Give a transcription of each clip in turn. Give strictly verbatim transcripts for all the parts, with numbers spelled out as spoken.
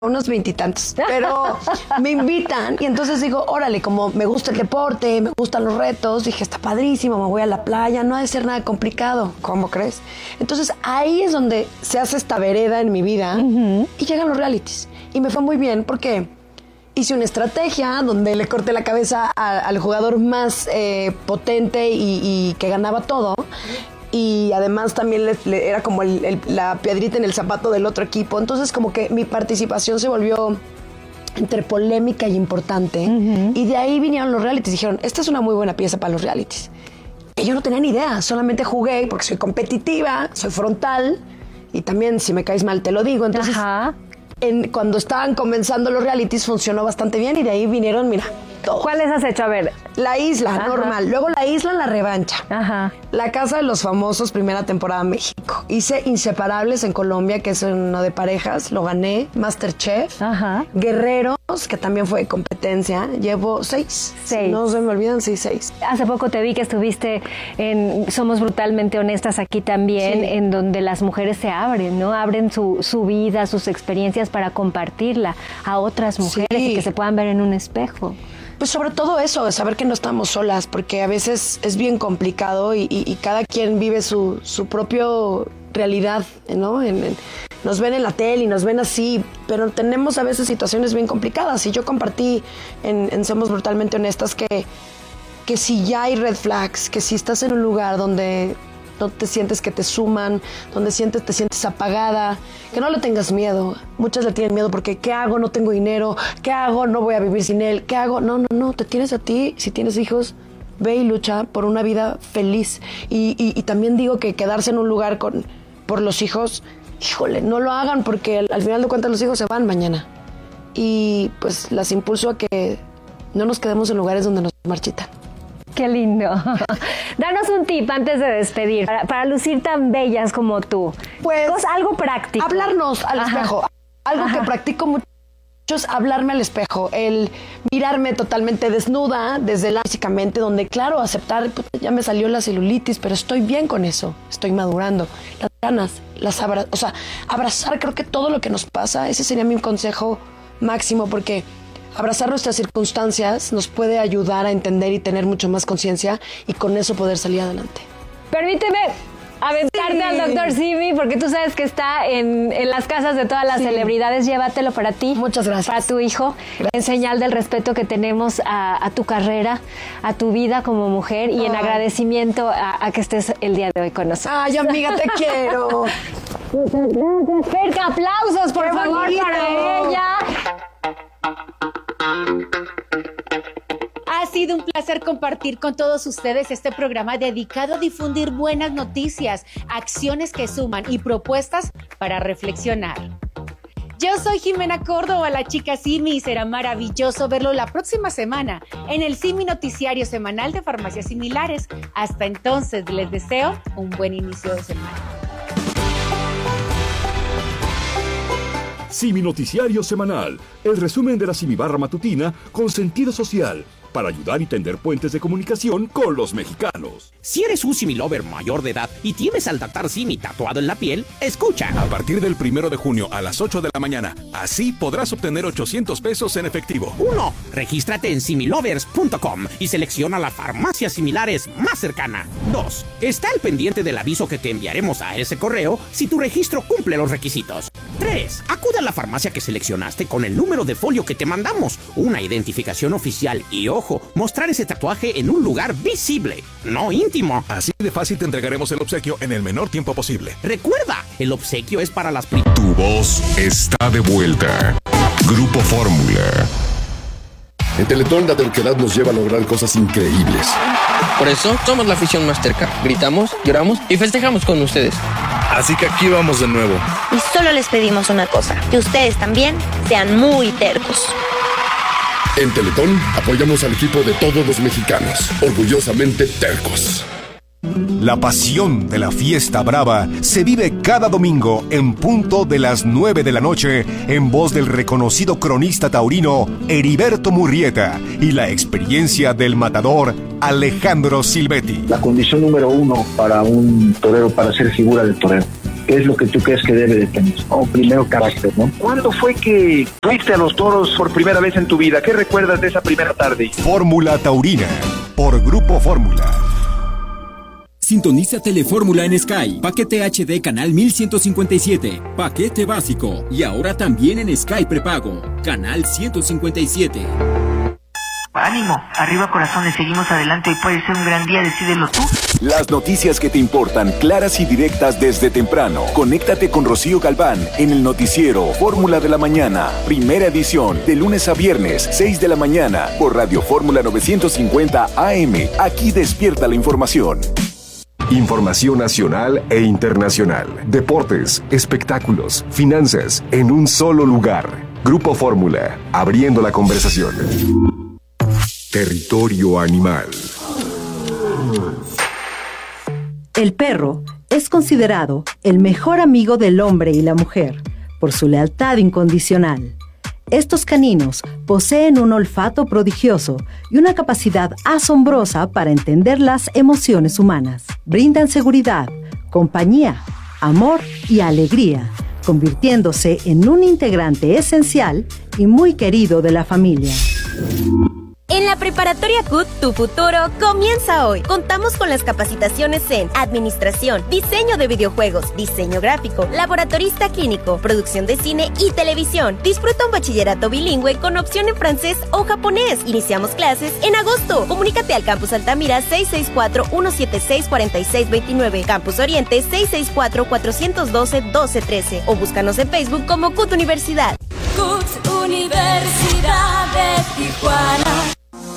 unos veintitantos, pero me invitan y entonces digo, órale, como me gusta el deporte, me gustan los retos, dije, está padrísimo, me voy a la playa, no ha de ser nada complicado, ¿cómo crees? Entonces ahí es donde se hace esta vereda en mi vida uh-huh. y llegan los realities. Y me fue muy bien porque hice una estrategia donde le corté la cabeza a, al jugador más eh, potente y, y que ganaba todo. Y además también le, le era como el, el, la piedrita en el zapato del otro equipo. Entonces como que mi participación se volvió entre polémica y importante. Uh-huh. Y de ahí vinieron los realities. Dijeron, esta es una muy buena pieza para los realities. Y yo no tenía ni idea, solamente jugué porque soy competitiva, soy frontal. Y también si me caes mal te lo digo. Entonces Ajá. en, cuando estaban comenzando los realities funcionó bastante bien. Y de ahí vinieron, mira, todos. ¿Cuáles has hecho? A ver. La Isla, Ajá. normal. Luego La Isla, La Revancha. Ajá. La Casa de los Famosos, primera temporada México. Hice Inseparables en Colombia, que es uno de parejas. Lo gané. Masterchef. Ajá. Guerreros, que también fue competencia. Llevo seis. Seis. No se me olvidan, sí, seis. Hace poco te vi que estuviste en Somos Brutalmente Honestas aquí también, sí. en donde las mujeres se abren, ¿no? Abren su, su vida, sus experiencias para compartirla a otras mujeres sí. y que se puedan ver en un espejo. Pues sobre todo eso, de saber que no estamos solas, porque a veces es bien complicado y, y, y cada quien vive su, su propio realidad, ¿no? En, en, nos ven en la tele y nos ven así, pero tenemos a veces situaciones bien complicadas. Y yo compartí en, en Somos Brutalmente Honestas que, que si ya hay red flags, que si estás en un lugar donde no te sientes que te suman, donde sientes, te sientes apagada, que no le tengas miedo. Muchas le tienen miedo porque ¿qué hago? No tengo dinero. ¿Qué hago? No voy a vivir sin él. ¿Qué hago? No, no, no, te tienes a ti. Si tienes hijos, ve y lucha por una vida feliz. Y, y, y también digo que quedarse en un lugar con, por los hijos, híjole, no lo hagan porque al, al final de cuentas los hijos se van mañana. Y pues las impulso a que no nos quedemos en lugares donde nos marchitan. Qué lindo. Danos un tip antes de despedir, para, para lucir tan bellas como tú. Pues, Cos, algo práctico. Hablarnos al Ajá. espejo. Algo Ajá. que practico mucho es hablarme al espejo. El mirarme totalmente desnuda, desde la físicamente, donde claro, aceptar, ya me salió la celulitis, pero estoy bien con eso. Estoy madurando. Las ganas, las abra- o sea, abrazar creo que todo lo que nos pasa, ese sería mi consejo máximo, porque abrazar nuestras circunstancias nos puede ayudar a entender y tener mucho más conciencia y con eso poder salir adelante. Permíteme aventarte sí. al doctor Simi, porque tú sabes que está en, en las casas de todas las sí. celebridades. Llévatelo para ti. Muchas gracias. Para tu hijo. Gracias. En señal del respeto que tenemos a, a tu carrera, a tu vida como mujer y Ay. en agradecimiento a, a que estés el día de hoy con nosotros. Ay, amiga, te quiero. Muchas gracias. Ferca, aplausos, por Qué favor, bonito. para ella. Ha sido un placer compartir con todos ustedes este programa dedicado a difundir buenas noticias, acciones que suman y propuestas para reflexionar. Yo soy Jimena Córdoba, la chica Simi, y será maravilloso verlo la próxima semana en el Simi Noticiario Semanal de Farmacias Similares. Hasta entonces, les deseo un buen inicio de semana. Simi Noticiario Semanal, el resumen de la Simi Barra Matutina con sentido social, para ayudar y tender puentes de comunicación con los mexicanos. Si eres un Simi Lover mayor de edad y tienes al Daktar Simi tatuado en la piel, escucha. A partir del primero de junio a las ocho de la mañana, así podrás obtener ochocientos pesos en efectivo. uno. Regístrate en similovers punto com y selecciona la farmacia similares más cercana. dos. Está al pendiente del aviso que te enviaremos a ese correo si tu registro cumple los requisitos. tres. Acude a la farmacia que seleccionaste con el número de folio que te mandamos, una identificación oficial y ojo, mostrar ese tatuaje en un lugar visible, no íntimo. Así de fácil te entregaremos el obsequio en el menor tiempo posible. Recuerda, el obsequio es para las... Pri- tu voz está de vuelta. Grupo Fórmula. En Teletón la terquedad nos lleva a lograr cosas increíbles. Por eso somos la afición más terca. Gritamos, lloramos y festejamos con ustedes. Así que aquí vamos de nuevo. Y solo les pedimos una cosa, que ustedes también sean muy tercos. En Teletón apoyamos al equipo de todos los mexicanos, orgullosamente tercos. La pasión de la fiesta brava se vive cada domingo en punto de las nueve de la noche en voz del reconocido cronista taurino Heriberto Murrieta y la experiencia del matador Alejandro Silvetti. La condición número uno para un torero, para ser figura del torero, ¿qué es lo que tú crees que debe de tener? O primero carácter, ¿no? ¿Cuándo fue que fuiste a los toros por primera vez en tu vida? ¿Qué recuerdas de esa primera tarde? Fórmula Taurina, por Grupo Fórmula. Sintoniza Telefórmula en Sky, paquete H D canal mil ciento cincuenta y siete, paquete básico y ahora también en Sky prepago, canal ciento cincuenta y siete. Ánimo, arriba corazones, seguimos adelante y puede ser un gran día, decídelo tú. Las noticias que te importan, claras y directas desde temprano. Conéctate con Rocío Galván en el noticiero Fórmula de la Mañana, primera edición, de lunes a viernes, seis de la mañana, por Radio Fórmula novecientos cincuenta A M. Aquí despierta la información. Información nacional e internacional, deportes, espectáculos, finanzas, en un solo lugar. Grupo Fórmula, abriendo la conversación. Territorio animal. El perro es considerado el mejor amigo del hombre y la mujer por su lealtad incondicional. Estos caninos poseen un olfato prodigioso y una capacidad asombrosa para entender las emociones humanas. Brindan seguridad, compañía, amor y alegría, convirtiéndose en un integrante esencial y muy querido de la familia. En la Preparatoria C U T, tu futuro comienza hoy. Contamos con las capacitaciones en Administración, Diseño de Videojuegos, Diseño Gráfico, Laboratorista Clínico, Producción de Cine y Televisión. Disfruta un bachillerato bilingüe con opción en francés o japonés. Iniciamos clases en agosto. Comunícate al Campus Altamira seis seis cuatro, uno siete seis, cuatro seis dos nueve, Campus Oriente seis seis cuatro, cuatro uno dos, uno dos uno tres o búscanos en Facebook como C U T Universidad. C U T Universidad de Tijuana.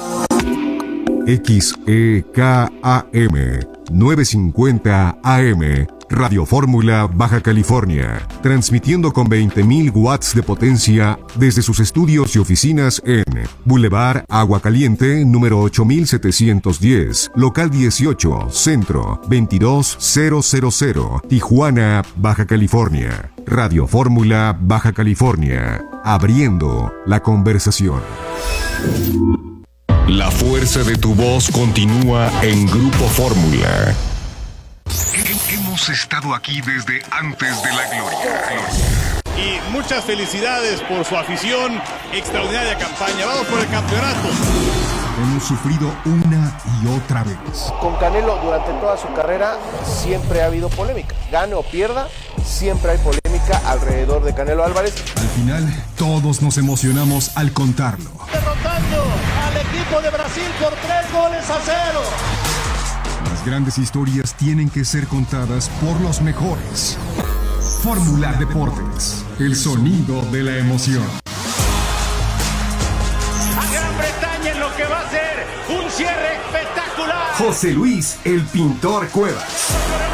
X E K A M novecientos cincuenta A M, Radio Fórmula Baja California, transmitiendo con veinte mil watts de potencia desde sus estudios y oficinas en Boulevard Agua Caliente, número ocho mil setecientos diez, local dieciocho, Centro, veintidós mil, Tijuana, Baja California. Radio Fórmula Baja California, abriendo la conversación. La fuerza de tu voz continúa en Grupo Fórmula. Hemos estado aquí desde antes de la gloria. Y muchas felicidades por su afición, extraordinaria campaña. Vamos por el campeonato. Hemos sufrido una y otra vez. Con Canelo durante toda su carrera siempre ha habido polémica. Gane o pierda, siempre hay polémica alrededor de Canelo Álvarez. Al final, todos nos emocionamos al contarlo. Derrotando al equipo de Brasil por tres goles a cero. Las grandes historias tienen que ser contadas por los mejores. Fórmula Deportes, el sonido de la emoción. A Gran Bretaña en lo que va a ser un cierre espectacular. José Luis, el pintor Cuevas.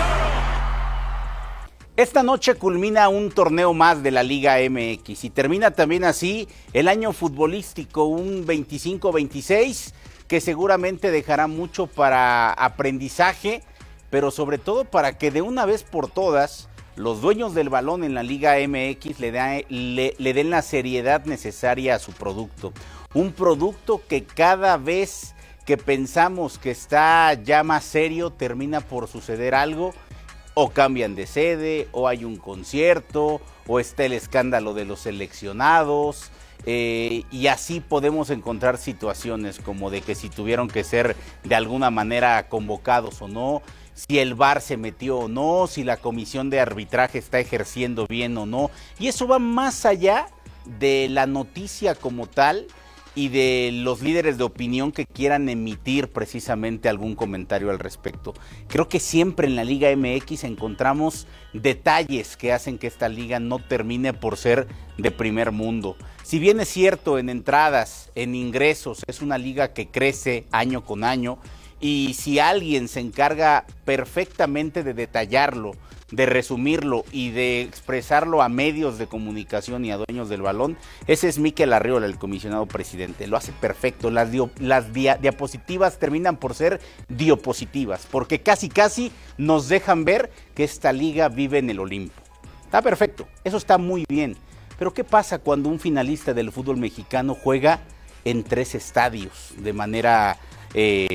Esta noche culmina un torneo más de la Liga M X y termina también así el año futbolístico, un veinticinco veintiséis, que seguramente dejará mucho para aprendizaje, pero sobre todo para que de una vez por todas los dueños del balón en la Liga M X le, da, le, le den la seriedad necesaria a su producto. Un producto que cada vez que pensamos que está ya más serio, termina por suceder algo. O cambian de sede, o hay un concierto, o está el escándalo de los seleccionados, eh, y así podemos encontrar situaciones como de que si tuvieron que ser de alguna manera convocados o no, si el V A R se metió o no, si la comisión de arbitraje está ejerciendo bien o no, y eso va más allá de la noticia como tal y de los líderes de opinión que quieran emitir precisamente algún comentario al respecto. Creo que siempre en la Liga M X encontramos detalles que hacen que esta liga no termine por ser de primer mundo. Si bien es cierto, en entradas, en ingresos, es una liga que crece año con año, y si alguien se encarga perfectamente de detallarlo, de resumirlo y de expresarlo a medios de comunicación y a dueños del balón, ese es Mikel Arriola, el comisionado presidente. Lo hace perfecto. Las, dio, las dia, diapositivas terminan por ser diopositivas, porque casi casi nos dejan ver que esta liga vive en el Olimpo. Está perfecto, eso está muy bien. Pero ¿qué pasa cuando un finalista del fútbol mexicano juega en tres estadios de manera eh,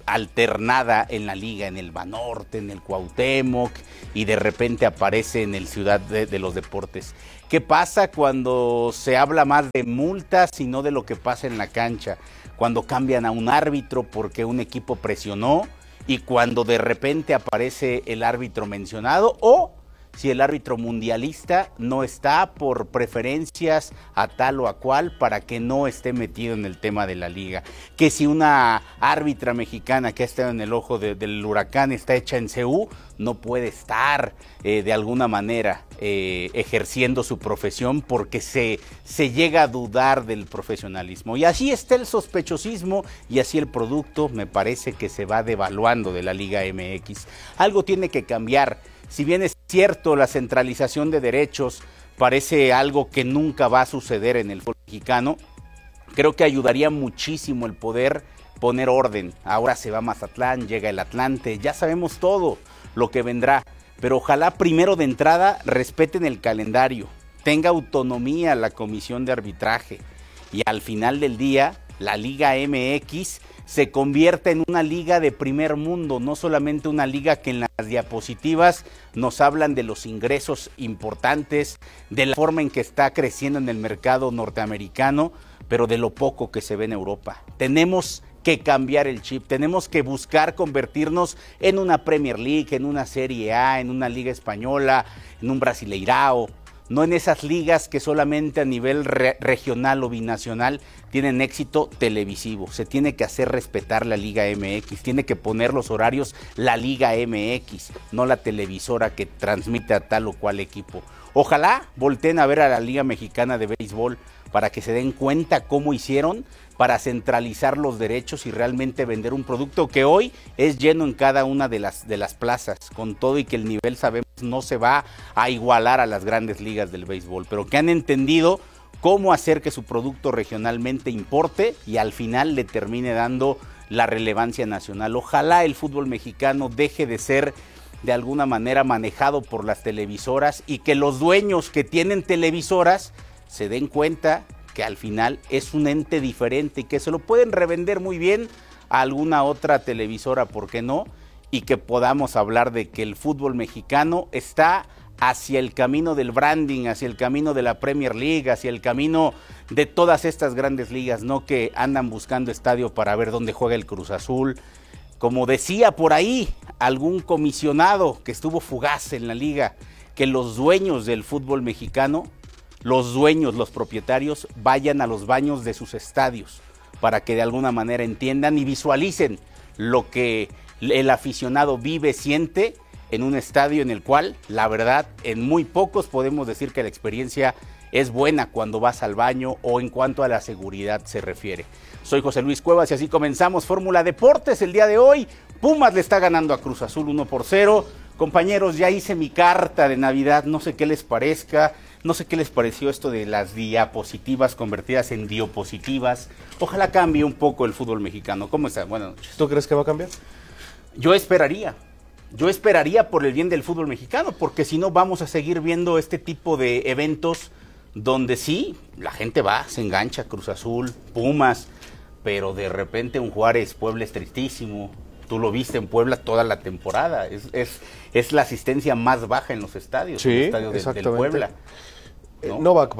alternada en la liga, en el Banorte, en el Cuauhtémoc, y de repente aparece en el Ciudad de, de los Deportes. ¿Qué pasa cuando se habla más de multas y no de lo que pasa en la cancha? Cuando cambian a un árbitro porque un equipo presionó, y cuando de repente aparece el árbitro mencionado, o si el árbitro mundialista no está por preferencias a tal o a cual para que no esté metido en el tema de la liga. Que si una árbitra mexicana que ha estado en el ojo de, del huracán está hecha en C U, no puede estar eh, de alguna manera eh, ejerciendo su profesión porque se, se llega a dudar del profesionalismo. Y así está el sospechosismo y así el producto me parece que se va devaluando de la Liga M X. Algo tiene que cambiar. Si bien es cierto, la centralización de derechos parece algo que nunca va a suceder en el fútbol mexicano, creo que ayudaría muchísimo el poder poner orden. Ahora se va Mazatlán, llega el Atlante, ya sabemos todo lo que vendrá, pero ojalá primero de entrada respeten el calendario, tenga autonomía la comisión de arbitraje y al final del día la Liga M X se convierte en una liga de primer mundo, no solamente una liga que en las diapositivas nos hablan de los ingresos importantes, de la forma en que está creciendo en el mercado norteamericano, pero de lo poco que se ve en Europa. Tenemos que cambiar el chip, tenemos que buscar convertirnos en una Premier League, en una Serie A, en una Liga Española, en un Brasileirao, no en esas ligas que solamente a nivel re- regional o binacional tienen éxito televisivo. Se tiene que hacer respetar la Liga M X, tiene que poner los horarios la Liga M X, no la televisora que transmite a tal o cual equipo. Ojalá volteen a ver a la Liga Mexicana de Béisbol para que se den cuenta cómo hicieron para centralizar los derechos y realmente vender un producto que hoy es lleno en cada una de las, de las plazas, con todo y que el nivel sabemos no se va a igualar a las grandes ligas del béisbol, pero que han entendido cómo hacer que su producto regionalmente importe y al final le termine dando la relevancia nacional. Ojalá el fútbol mexicano deje de ser de alguna manera manejado por las televisoras y que los dueños que tienen televisoras se den cuenta que al final es un ente diferente y que se lo pueden revender muy bien a alguna otra televisora, ¿por qué no? Y que podamos hablar de que el fútbol mexicano está hacia el camino del branding, hacia el camino de la Premier League, hacia el camino de todas estas grandes ligas, no que andan buscando estadio para ver dónde juega el Cruz Azul. Como decía por ahí algún comisionado que estuvo fugaz en la liga, que los dueños del fútbol mexicano, los dueños, los propietarios, vayan a los baños de sus estadios para que de alguna manera entiendan y visualicen lo que el aficionado vive, siente en un estadio en el cual, la verdad, en muy pocos podemos decir que la experiencia es buena cuando vas al baño o en cuanto a la seguridad se refiere. Soy José Luis Cuevas y así comenzamos Fórmula Deportes el día de hoy. Pumas le está ganando a Cruz Azul uno por cero. Compañeros, ya hice mi carta de Navidad, no sé qué les parezca, no sé qué les pareció esto de las diapositivas convertidas en diopositivas. Ojalá cambie un poco el fútbol mexicano. ¿Cómo está? Buenas noches. ¿Tú crees que va a cambiar? Yo esperaría, yo esperaría por el bien del fútbol mexicano, porque si no vamos a seguir viendo este tipo de eventos donde sí, la gente va, se engancha, Cruz Azul, Pumas, pero de repente un Juárez Puebla es tristísimo. Tú lo viste en Puebla toda la temporada, es, es, es la asistencia más baja en los estadios, sí, en el estadio de, del Puebla. ¿No? No va a,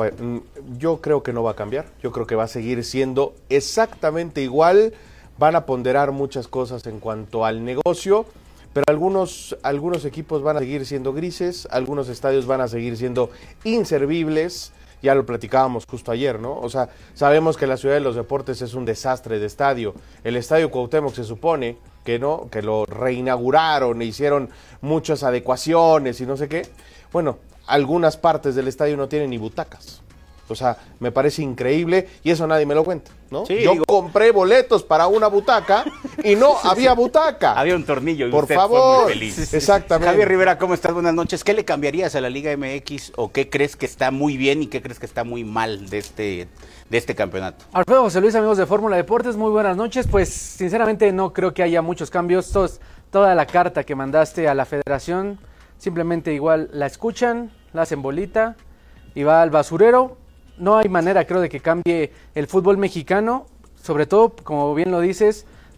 yo creo que no va a cambiar, yo creo que va a seguir siendo exactamente igual, van a ponderar muchas cosas en cuanto al negocio, pero algunos, algunos equipos van a seguir siendo grises, algunos estadios van a seguir siendo inservibles. Ya lo platicábamos justo ayer, ¿no? O sea, sabemos que la Ciudad de los Deportes es un desastre de estadio. El Estadio Cuauhtémoc se supone que no, que lo reinauguraron e hicieron muchas adecuaciones y no sé qué. Bueno, algunas partes del estadio no tienen ni butacas. O sea, me parece increíble y eso nadie me lo cuenta, ¿no? Sí, Yo digo... compré boletos para una butaca y no había butaca. Había un tornillo y por usted favor. fue muy feliz. Exactamente. Javier Rivera, ¿cómo estás? Buenas noches. ¿Qué le cambiarías a la Liga M X o qué crees que está muy bien y qué crees que está muy mal de este, de este campeonato? Alfredo, José Luis, amigos de Fórmula Deportes, muy buenas noches. Pues sinceramente no creo que haya muchos cambios. Todos, toda la carta que mandaste a la federación, simplemente igual la escuchan, la hacen bolita y va al basurero. No hay manera, creo, de que cambie el fútbol mexicano, sobre todo, como bien lo dices,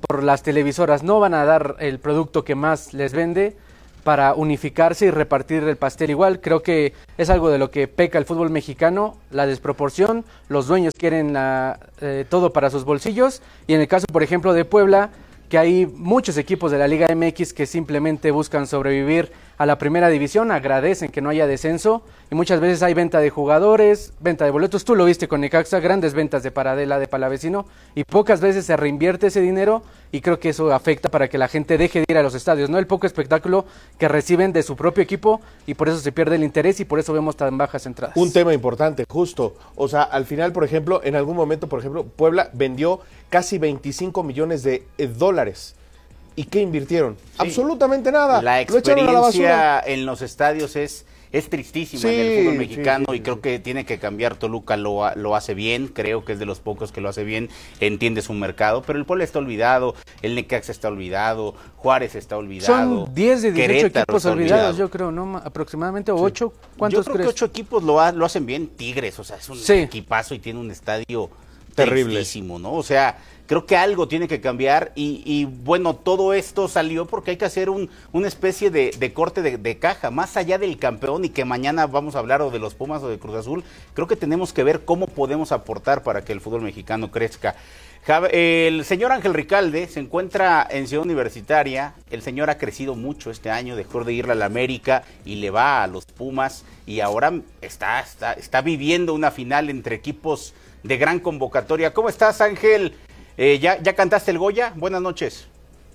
por las televisoras, no van a dar el producto que más les vende para unificarse y repartir el pastel igual. Creo que es algo de lo que peca el fútbol mexicano, la desproporción, los dueños quieren la, eh, todo para sus bolsillos, y en el caso, por ejemplo, de Puebla, que hay muchos equipos de la Liga M X que simplemente buscan sobrevivir a la primera división, agradecen que no haya descenso, y muchas veces hay venta de jugadores, venta de boletos. Tú lo viste con Necaxa, grandes ventas de Paradela, de Palavecino, y pocas veces se reinvierte ese dinero, y creo que eso afecta para que la gente deje de ir a los estadios, no el poco espectáculo que reciben de su propio equipo, y por eso se pierde el interés y por eso vemos tan bajas entradas. Un tema importante, justo, o sea, al final, por ejemplo, en algún momento, por ejemplo, Puebla vendió casi veinticinco millones de eh, dólares. ¿Y qué invirtieron? Sí. Absolutamente nada. La experiencia en los estadios es, es tristísima sí, en el fútbol mexicano, sí, sí, y creo sí. que tiene que cambiar. Toluca lo, lo hace bien, creo que es de los pocos que lo hace bien, entiende su mercado, pero el Puebla está olvidado, el Necaxa está olvidado, Juárez está olvidado. Son diez de dieciocho equipos olvidados, olvidado. yo creo, ¿no? Aproximadamente, o ocho. Sí. ¿Cuántos Yo creo crees? que ocho equipos lo, ha, lo hacen bien. Tigres, o sea, es un sí. equipazo y tiene un estadio terrible, ¿no? O sea, creo que algo tiene que cambiar y, y bueno, todo esto salió porque hay que hacer un, una especie de, de corte de, de caja, más allá del campeón, y que mañana vamos a hablar o de los Pumas o de Cruz Azul. Creo que tenemos que ver cómo podemos aportar para que el fútbol mexicano crezca. El señor Ángel Ricalde se encuentra en Ciudad Universitaria. El señor ha crecido mucho este año, dejó de irle a la América y le va a los Pumas, y ahora está, está, está viviendo una final entre equipos de gran convocatoria. ¿Cómo estás, Ángel? Eh, ¿ya, ¿Ya cantaste el Goya? Buenas noches.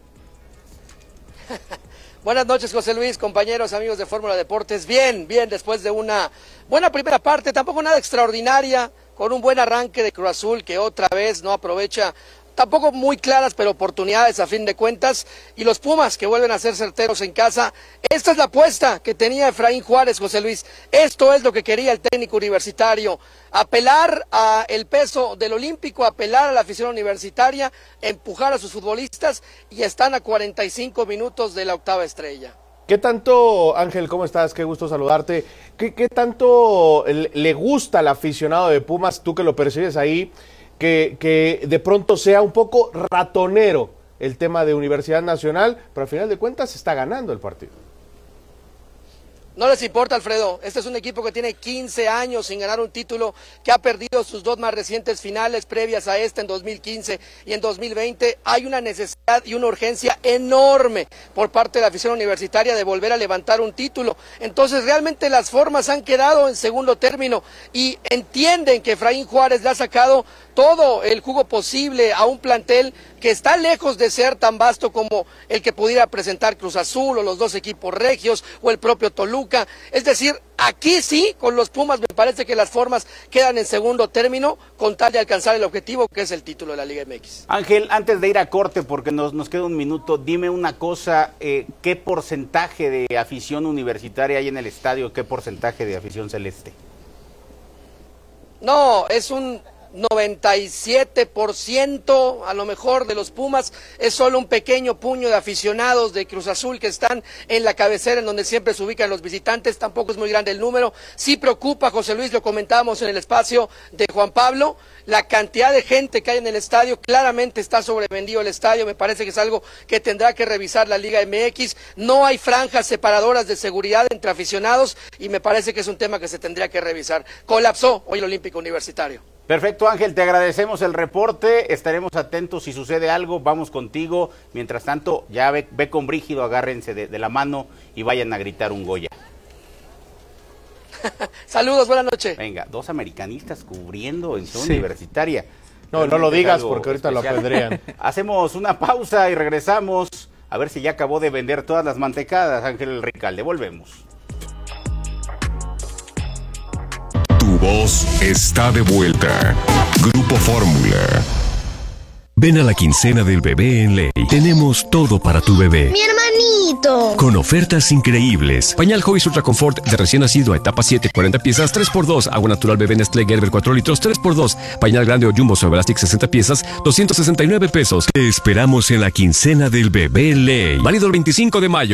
Buenas noches, José Luis, compañeros, amigos de Fórmula Deportes. Bien, bien, después de una buena primera parte, tampoco nada extraordinaria, con un buen arranque de Cruz Azul, que otra vez no aprovecha, tampoco muy claras, pero oportunidades a fin de cuentas, y los Pumas que vuelven a ser certeros en casa. Esta es la apuesta que tenía Efraín Juárez, José Luis. Esto es lo que quería el técnico universitario: apelar a el peso del olímpico, apelar a la afición universitaria, empujar a sus futbolistas, y están a cuarenta y cinco minutos de la octava estrella. ¿Qué tanto, Ángel, cómo estás? Qué gusto saludarte. ¿Qué, qué tanto le gusta al aficionado de Pumas, tú que lo percibes ahí, que, que de pronto sea un poco ratonero el tema de Universidad Nacional, pero al final de cuentas está ganando el partido? No les importa, Alfredo. Este es un equipo que tiene quince años sin ganar un título, que ha perdido sus dos más recientes finales previas a esta en dos mil quince y en dos mil veinte. Hay una necesidad y una urgencia enorme por parte de la afición universitaria de volver a levantar un título. Entonces, realmente las formas han quedado en segundo término, y entienden que Efraín Juárez le ha sacado todo el jugo posible a un plantel que está lejos de ser tan vasto como el que pudiera presentar Cruz Azul o los dos equipos regios o el propio Toluca. Es decir, aquí sí, con los Pumas me parece que las formas quedan en segundo término, con tal de alcanzar el objetivo, que es el título de la Liga M X. Ángel, antes de ir a corte, porque nos, nos queda un minuto, dime una cosa, eh, ¿qué porcentaje de afición universitaria hay en el estadio? ¿Qué porcentaje de afición celeste? No, es un noventa y siete por ciento a lo mejor de los Pumas. Es solo un pequeño puño de aficionados de Cruz Azul que están en la cabecera, en donde siempre se ubican los visitantes. Tampoco es muy grande el número. Sí preocupa, José Luis, lo comentábamos en el espacio de Juan Pablo, la cantidad de gente que hay en el estadio. Claramente está sobrevendido el estadio, me parece que es algo que tendrá que revisar la Liga M X. No hay franjas separadoras de seguridad entre aficionados, y me parece que es un tema que se tendría que revisar. Colapsó hoy el Olímpico Universitario. Perfecto, Ángel, te agradecemos el reporte, estaremos atentos si sucede algo, vamos contigo. Mientras tanto, ya ve, ve con Brígido, agárrense de, de la mano y vayan a gritar un Goya. Saludos, buenas noches. Venga, dos americanistas cubriendo en Ciudad Sí. Universitaria. No, no lo digas porque ahorita especial. Lo apedrean. Hacemos una pausa y regresamos a ver si ya acabó de vender todas las mantecadas, Ángel Ricalde. Volvemos. Tu voz está de vuelta. Grupo Fórmula. Ven a la quincena del bebé en Ley. Tenemos todo para tu bebé. ¡Mi hermanito! Con ofertas increíbles. Pañal Hobbies Ultra Comfort de recién nacido a etapa siete, cuarenta piezas, tres por dos. Agua natural bebé Nestlé Gerber cuatro litros, tres por dos. Pañal grande o Jumbo Suave Elastic sesenta piezas, doscientos sesenta y nueve pesos. Te esperamos en la quincena del bebé en Ley. Válido el veinticinco de mayo.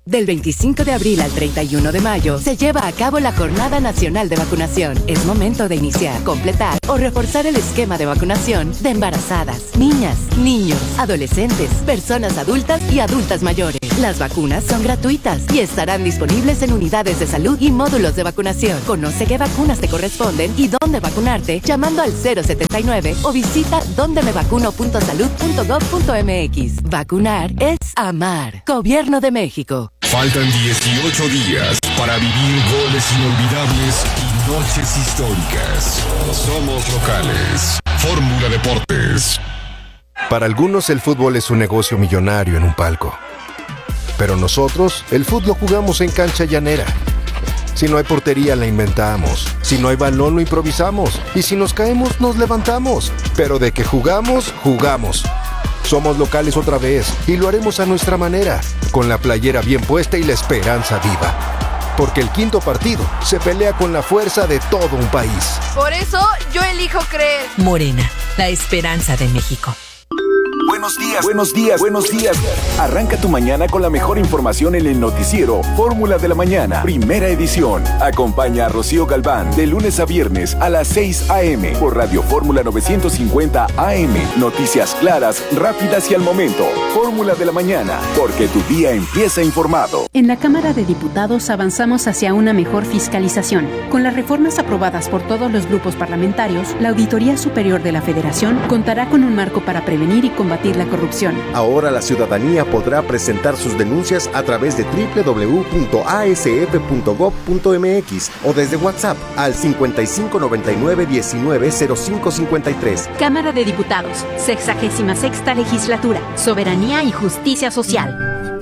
Del veinticinco de abril al treinta y uno de mayo se lleva a cabo la Jornada Nacional de Vacunación. Es momento de iniciar, completar o reforzar el esquema de vacunación de embarazadas, niñas, niños, adolescentes, personas adultas y adultas mayores. Las vacunas son gratuitas y estarán disponibles en unidades de salud y módulos de vacunación. Conoce qué vacunas te corresponden y dónde vacunarte llamando al cero setenta y nueve o visita donde me vacuno punto salud punto gov punto mx. Vacunar es amar. Gobierno de México. Faltan dieciocho días para vivir goles inolvidables y noches históricas. Somos locales. Fórmula Deportes. Para algunos el fútbol es un negocio millonario en un palco. Pero nosotros, el fútbol lo jugamos en cancha llanera. Si no hay portería, la inventamos. Si no hay balón, lo improvisamos. Y si nos caemos, nos levantamos. Pero de que jugamos, jugamos. Somos locales otra vez y lo haremos a nuestra manera, con la playera bien puesta y la esperanza viva. Porque el quinto partido se pelea con la fuerza de todo un país. Por eso yo elijo creer. Morena, la esperanza de México. Buenos días, buenos días, buenos días. Arranca tu mañana con la mejor información en el noticiero Fórmula de la Mañana, primera edición. Acompaña a Rocío Galván de lunes a viernes a las seis a.m. por Radio Fórmula novecientos cincuenta A M. Noticias claras, rápidas y al momento. Fórmula de la Mañana, porque tu día empieza informado. En la Cámara de Diputados avanzamos hacia una mejor fiscalización. Con las reformas aprobadas por todos los grupos parlamentarios, la Auditoría Superior de la Federación contará con un marco para prevenir y combatir la corrupción. Ahora la ciudadanía podrá presentar sus denuncias a través de doble u doble u doble u punto a s f punto gov punto m x o desde WhatsApp al cincuenta y cinco noventa y nueve diecinueve cero cinco cincuenta y tres. Cámara de Diputados, sexagésima sexta legislatura, soberanía y justicia social.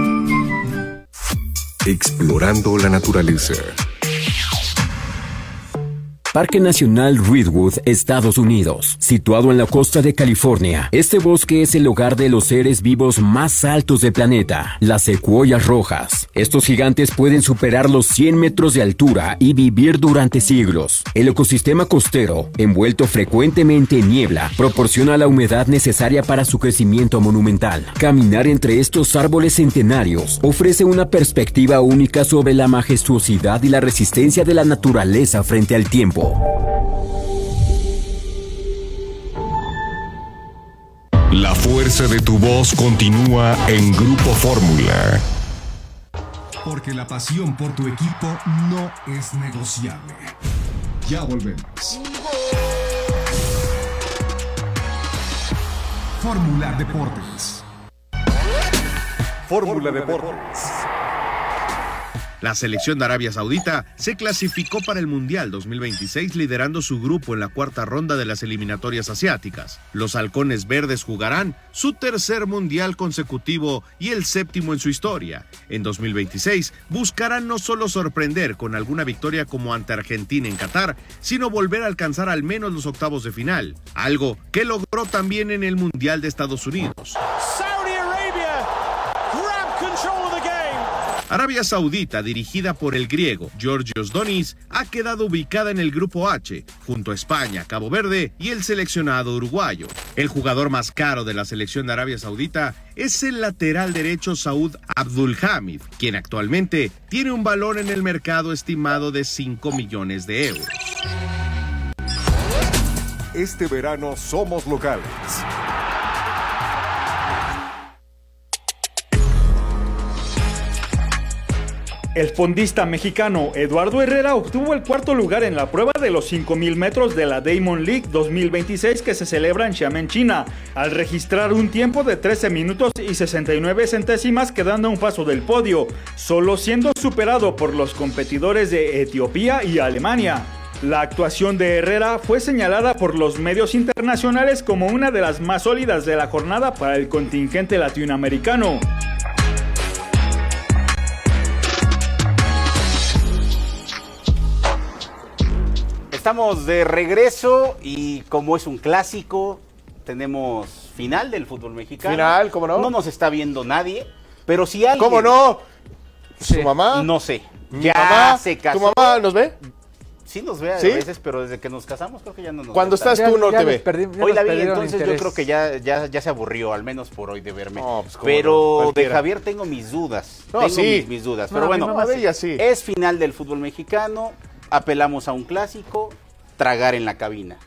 Explorando la naturaleza. Parque Nacional Redwood, Estados Unidos. Situado en la costa de California, este bosque es el hogar de los seres vivos más altos del planeta, las secuoyas rojas. Estos gigantes pueden superar los cien metros de altura y vivir durante siglos. El ecosistema costero, envuelto frecuentemente en niebla, proporciona la humedad necesaria para su crecimiento monumental. Caminar entre estos árboles centenarios ofrece una perspectiva única sobre la majestuosidad y la resistencia de la naturaleza frente al tiempo. La fuerza de tu voz continúa en Grupo Fórmula. Porque la pasión por tu equipo no es negociable. Ya volvemos. Fórmula Deportes. Fórmula Deportes. La selección de Arabia Saudita se clasificó para el Mundial dos mil veintiséis liderando su grupo en la cuarta ronda de las eliminatorias asiáticas. Los halcones verdes jugarán su tercer Mundial consecutivo y el séptimo en su historia. En dos mil veintiséis buscarán no solo sorprender con alguna victoria como ante Argentina en Qatar, sino volver a alcanzar al menos los octavos de final, algo que logró también en el Mundial de Estados Unidos. Arabia Saudita, dirigida por el griego Georgios Donis, ha quedado ubicada en el grupo H, junto a España, Cabo Verde y el seleccionado uruguayo. El jugador más caro de la selección de Arabia Saudita es el lateral derecho Saud Abdulhamid, quien actualmente tiene un valor en el mercado estimado de cinco millones de euros. Este verano somos locales. El fondista mexicano Eduardo Herrera obtuvo el cuarto lugar en la prueba de los cinco mil metros de la Diamond League dos mil veintiséis que se celebra en Xiamen, China, al registrar un tiempo de trece minutos y sesenta y nueve centésimas, quedando a un paso del podio, solo siendo superado por los competidores de Etiopía y Alemania. La actuación de Herrera fue señalada por los medios internacionales como una de las más sólidas de la jornada para el contingente latinoamericano. Estamos de regreso y como es un clásico, tenemos final del fútbol mexicano. Final, ¿cómo no? No nos está viendo nadie, pero si alguien... ¿Cómo no? Sí. ¿Su mamá? No sé. ¿Mi ya mamá? se casó. ¿Tu mamá nos ve? sí nos ve a ¿Sí? veces, pero desde que nos casamos creo que ya no nos Cuando ve tanto. estás tú no Ya te les ve. perdí- ya Hoy les la vi, perdieron entonces interés. yo creo que ya, ya, ya se aburrió, al menos por hoy, de verme. No, pues, cómo pero no, de cualquiera. Javier tengo mis dudas. No, tengo sí. mis, mis dudas. No, pero a mi bueno, mamá de ella sí. es final del fútbol mexicano, apelamos a un clásico, tragar en la cabina.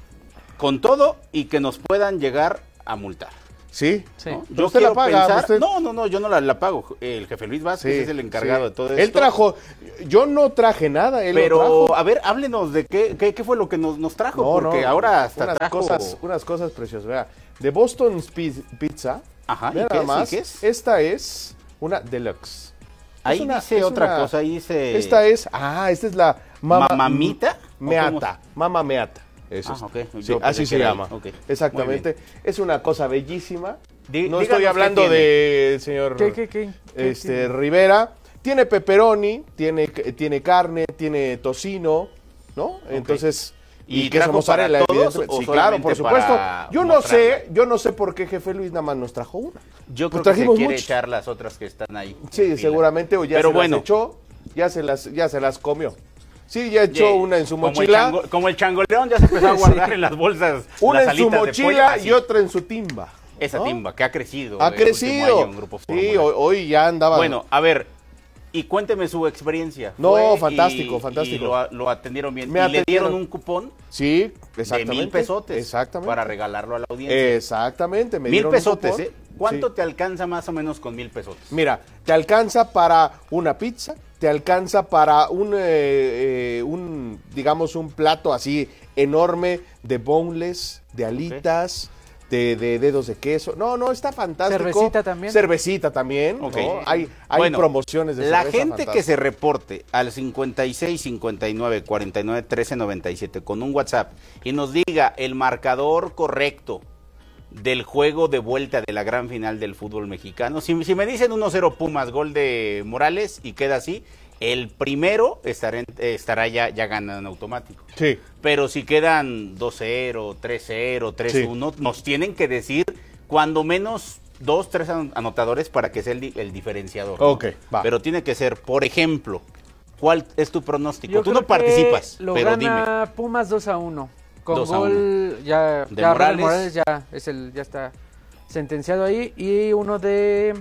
Con todo y que nos puedan llegar a multar. Sí, Sí. ¿no? Pero Yo usted la quiero paga, pensar, usted- no, no, no, yo no la, la pago. El jefe Luis Vázquez Sí, es el encargado sí. de todo esto. Él trajo, yo no traje nada, él Pero, lo trajo. a ver, háblenos de qué, qué, qué fue lo que nos, nos trajo, No, porque no, ahora hasta unas trajo... cosas, unas cosas preciosas. Vea, de Boston Pi- Pizza, Ajá, ¿y vea qué nada es? ¿Y más, qué es? esta es una deluxe. Ahí Es una- dice es otra una- cosa, ahí dice... Esta es, ah, esta es la mama, ¿Mamamita? ¿O meata, mama meata. Eso Ah, es. ok. Yo Sí, pensé así que se era ahí. llama. Ok. Exactamente. Es una cosa bellísima. Di- no díganos estoy qué hablando tiene. del señor ¿Qué, qué, qué? ¿Qué este, tiene? Rivera. Tiene pepperoni, tiene, tiene carne, tiene tocino, ¿no? Entonces, ¿Y queso trajo mozzarella, para todos evidentemente. o Sí, claro, por solamente supuesto. para Yo no mostrarla? sé, yo no sé por qué Jefe Luis nada más nos trajo una. Yo Pues creo que se trajimos quiere muchas. echar las otras que están ahí. Sí, en fila. seguramente, o ya Pero se bueno. las echó, ya se las, ya se las comió. Sí, ya echó Ye- una en su como el mochila, chango- como el changoleón ya se empezó a guardar en las bolsas. una las en su alitas de pollo, mochila así. y otra en su timba. Esa ¿no? timba que ha crecido. Ha el último crecido. año en Grupo Sí, Fórmula. hoy, hoy ya andaba. Bueno, a ver, y cuénteme su experiencia. No, Fue fantástico, y- fantástico. Y lo, a- lo atendieron bien. Me y le atendieron. dieron un cupón Sí, de exactamente. mil pesotes. Exactamente. Para regalarlo a la audiencia. Exactamente. Me mil dieron un pesotes, cupón. ¿eh? ¿Cuánto Sí. te alcanza más o menos con mil pesotes? Mira, te alcanza para una pizza, te alcanza para un, eh, eh, un digamos, un plato así enorme de boneless, de alitas, de, de dedos de queso. No, no, está fantástico. Cervecita también. Cervecita también. Ok. ¿no? Hay, hay Bueno, promociones de la cerveza gente que fantásticas. se reporte al cincuenta y seis, cincuenta y nueve, cuarenta y nueve, trece, noventa y siete con un WhatsApp y nos diga el marcador correcto del juego de vuelta de la gran final del fútbol mexicano. Si, si me dicen uno cero Pumas, gol de Morales y queda así, el primero estará, en- estará ya, ya ganando en automático. Sí. Pero si quedan dos cero, tres cero, tres uno, nos tienen que decir cuando menos dos, tres an- anotadores para que sea el, di- el diferenciador. ¿no? Ok, va. Pero tiene que ser, por ejemplo, ¿cuál es tu pronóstico? Yo Tú creo no participas, que lo pero gana dime. Pumas dos a uno. Con dos a gol ya, De ya Robert Morales. Morales ya es el ya está sentenciado ahí y uno de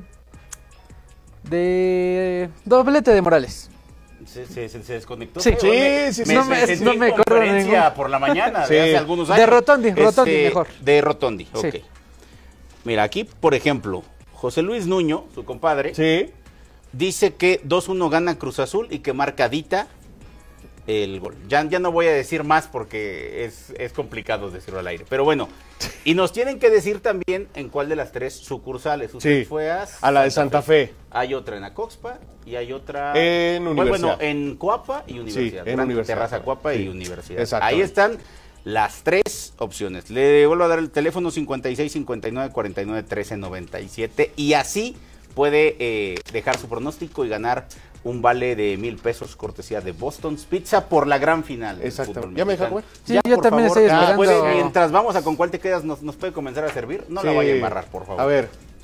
de doblete de Morales. ¿Se, se, se- se desconectó? Sí. Hoy Sí, me- sí, me, sí. No me- me sentí no en me acuerdo de conferencia ningún- por la mañana Sí. de hace algunos De años. Rotondi, Rotondi mejor. De Rotondi, ok. Sí. Mira, aquí, por ejemplo, José Luis Nuño, su compadre, Sí. dice que dos uno gana Cruz Azul y que marca Dita el gol. Ya, ya no voy a decir más porque es, es complicado decirlo al aire. Pero bueno, y nos tienen que decir también en cuál de las tres sucursales. Usted Sí. fue a, A la de Santa Fe. Hay otra en Acoxpa y hay otra... En Bueno, Universidad. Bueno, en Coapa y Universidad. en Gran Universidad. Terraza Coapa Sí. y Universidad. Exactamente. Ahí están las tres opciones. Le vuelvo a dar el teléfono cincuenta y seis, cincuenta y nueve, cuarenta y nueve, trece, noventa y siete y así puede eh, dejar su pronóstico y ganar un vale de mil pesos cortesía de Boston's Pizza por la gran final. del Exacto. fútbol ¿Ya me deja mexicano. comer? Sí, yo por también favor, estoy ah, esperando. puede, mientras vamos a con cuál te quedas, nos, nos puede comenzar a servir. No la Sí. vaya a embarrar, por favor. A ver,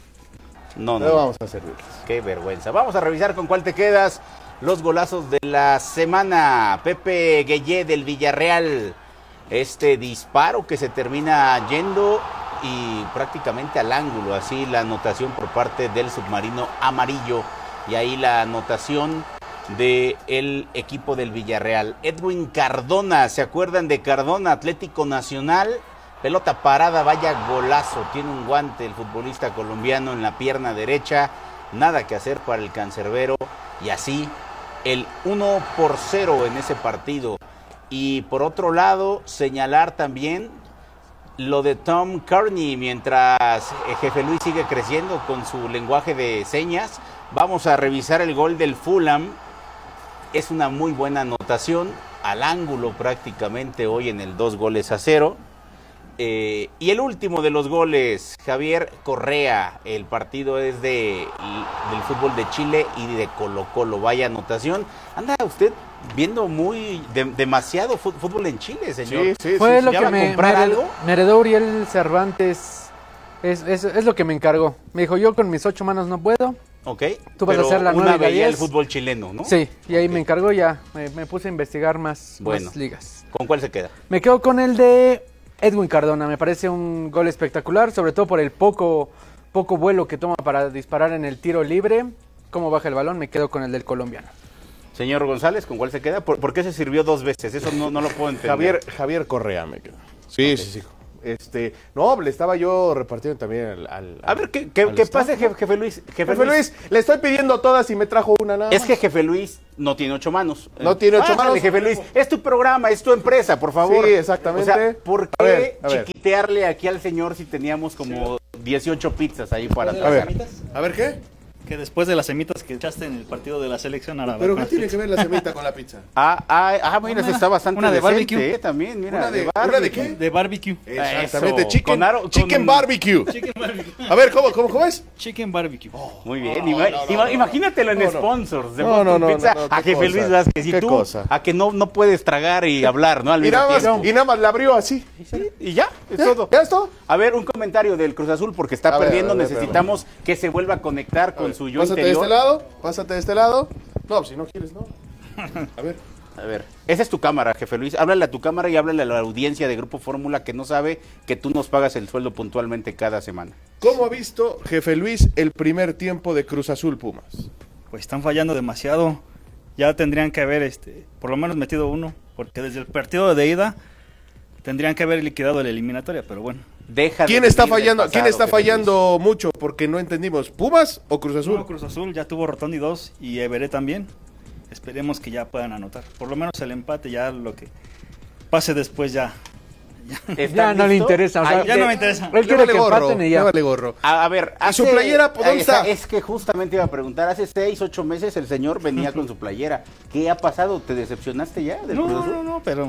No, no. no no. vamos a servirles. Qué vergüenza. Vamos a revisar con cuál te quedas. Los golazos de la semana. Pepe Gueye del Villarreal. Este disparo que se termina yendo y prácticamente al ángulo. Así la anotación por parte del submarino amarillo. Y ahí la anotación del equipo del Villarreal. Edwin Cardona. ¿Se acuerdan de Cardona? Atlético Nacional. Pelota parada, vaya golazo. Tiene un guante el futbolista colombiano en la pierna derecha. Nada que hacer para el cancerbero. Y así el uno por cero en ese partido. Y por otro lado, señalar también lo de Tom Kearney. Mientras el Jefe Luis sigue creciendo con su lenguaje de señas. Vamos a revisar el gol del Fulham. Es una muy buena anotación. Al ángulo prácticamente hoy en el dos goles a cero. Eh, y el último de los goles, Javier Correa. El partido es de, del fútbol de Chile y de Colo Colo. Vaya anotación. Anda usted viendo muy de, demasiado fut- fútbol en Chile, señor. Sí, sí, Fue sí, lo ¿Ya que va a me, comprar me, algo? me heredó Uriel Cervantes. Es, es, es lo que me encargó. Me dijo, yo con mis ocho manos no puedo. Ok. Tú vas pero a hacer la una nueve y la veía el diez. fútbol chileno, ¿no? Sí, y ahí me encargó ya, me, me puse a investigar más, Bueno. más ligas. ¿Con cuál se queda? Me quedo con el de Edwin Cardona, me parece un gol espectacular, sobre todo por el poco, poco vuelo que toma para disparar en el tiro libre, cómo baja el balón, me quedo con el del colombiano. Señor González, ¿con cuál se queda? ¿Por, por qué se sirvió dos veces? Eso no, no lo puedo entender. Javier, Javier Correa me quedo. Sí, okay. sí, sí. Este, no, le estaba yo repartiendo también al... al a ver, ¿qué, qué, ¿qué pasa, jefe, jefe Luis? Jefe, jefe Luis, Luis, le estoy pidiendo todas y me trajo una nada más. Es que jefe Luis no tiene ocho manos. No tiene ocho Pásale, manos. Jefe Luis, es tu programa, es tu empresa, por favor. Sí, exactamente. O sea, ¿por qué a ver, a ver. chiquitearle aquí al señor si teníamos como dieciocho pizzas ahí para atrás? A ver, a ver, ¿qué? Que después de las semitas que echaste en el partido de la selección árabe. ¿Pero qué tiene que ver la semita con la pizza? Ah, ah, ah mira, una, está bastante una de decente, barbecue. Eh, también, mira. ¿Una de, de, ¿Una de qué? De barbecue. Exactamente, Eso. chicken, Con aro, chicken con... barbecue. Chicken barbecue. A ver, ¿cómo, cómo, cómo es? Chicken barbecue. Oh, muy bien, no, Ima no, no, ima no, imagínatelo en no, sponsors de no, Boston no, no, Pizza no, no, a Jefe cosa, Luis Vázquez. Y qué tú, cosa. a que no, no puedes tragar y hablar, ¿no? Al Y mismo nada, más, tiempo. y nada más la abrió así. Sí, y ya, es ¿Ya? todo. ¿Ya es todo? A ver, un comentario del Cruz Azul porque está A ver, perdiendo. a ver, Necesitamos a ver, a ver. que se vuelva a conectar a con ver, su yo pásate interior. de este lado, pásate de este lado. No, si no quieres, no. A ver. A ver, esa es tu cámara, jefe Luis. Háblale a tu cámara y háblale a la audiencia de Grupo Fórmula que no sabe que tú nos pagas el sueldo puntualmente cada semana. ¿Cómo ha visto, jefe Luis, el primer tiempo de Cruz Azul Pumas? Pues están fallando demasiado. Ya tendrían que haber, este, por lo menos metido uno, porque desde el partido de ida tendrían que haber liquidado la eliminatoria, pero bueno. Deja ¿Quién de está pasado, fallando? ¿Quién está fallando Luis? mucho? Porque no entendimos. ¿Pumas o Cruz Azul? No, Cruz Azul ya tuvo Rotondi dos y Everé también. Esperemos que ya puedan anotar. Por lo menos el empate, ya lo que pase después ya. Ya, ya no le interesa. O sea, ya no me interesa. Él quiere vale que gorro, empaten y ya. vale gorro. A, a ver, hace, ¿y su playera dónde eh, está? Es que justamente iba a preguntar, hace seis, ocho meses el señor venía con su playera. ¿Qué ha pasado? ¿Te decepcionaste ya del No, Cruz Azul? no, no, pero...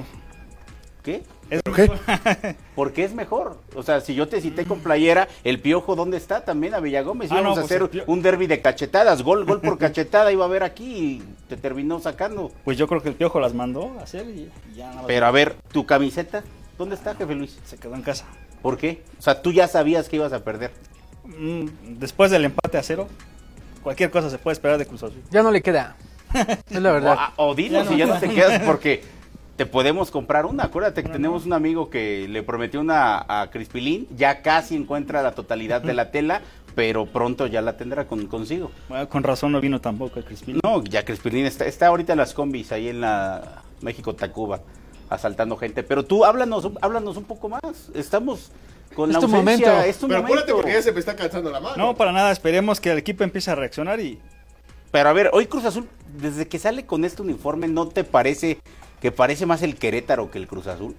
¿Qué? Es ¿Qué? Porque es mejor. O sea, si yo te cité con playera, el Piojo, ¿dónde está? También a Villagómez. Ah, Íbamos no, a pues hacer un derbi de cachetadas. Gol, gol por cachetada iba a haber aquí y te terminó sacando. Pues yo creo que el Piojo las mandó a hacer y ya nada más. Pero a ver, ¿tu camiseta? ¿Dónde está, jefe Luis? Se quedó en casa. ¿Por qué? O sea, tú ya sabías que ibas a perder. Mm, después del empate a cero, cualquier cosa se puede esperar de Cruz Azul. Ya no le queda. Es la verdad. O, o dilo si ya no te quedas porque te podemos comprar una. Acuérdate que no, tenemos no. un amigo que le prometió una a Crispilín. Ya casi encuentra la totalidad de la tela, pero pronto ya la tendrá con, consigo. Bueno, con razón no vino tampoco el Crispilín. No, ya Crispilín está, está ahorita en las combis ahí en la México-Tacuba asaltando gente. Pero tú háblanos, háblanos un poco más. Estamos con es la tu ausencia. momento. Es tu pero momento. acuérdate porque ya se me está cansando la mano. No, para nada. Esperemos que el equipo empiece a reaccionar y... Pero a ver, hoy Cruz Azul, desde que sale con este uniforme, ¿no te parece que parece más el Querétaro que el Cruz Azul?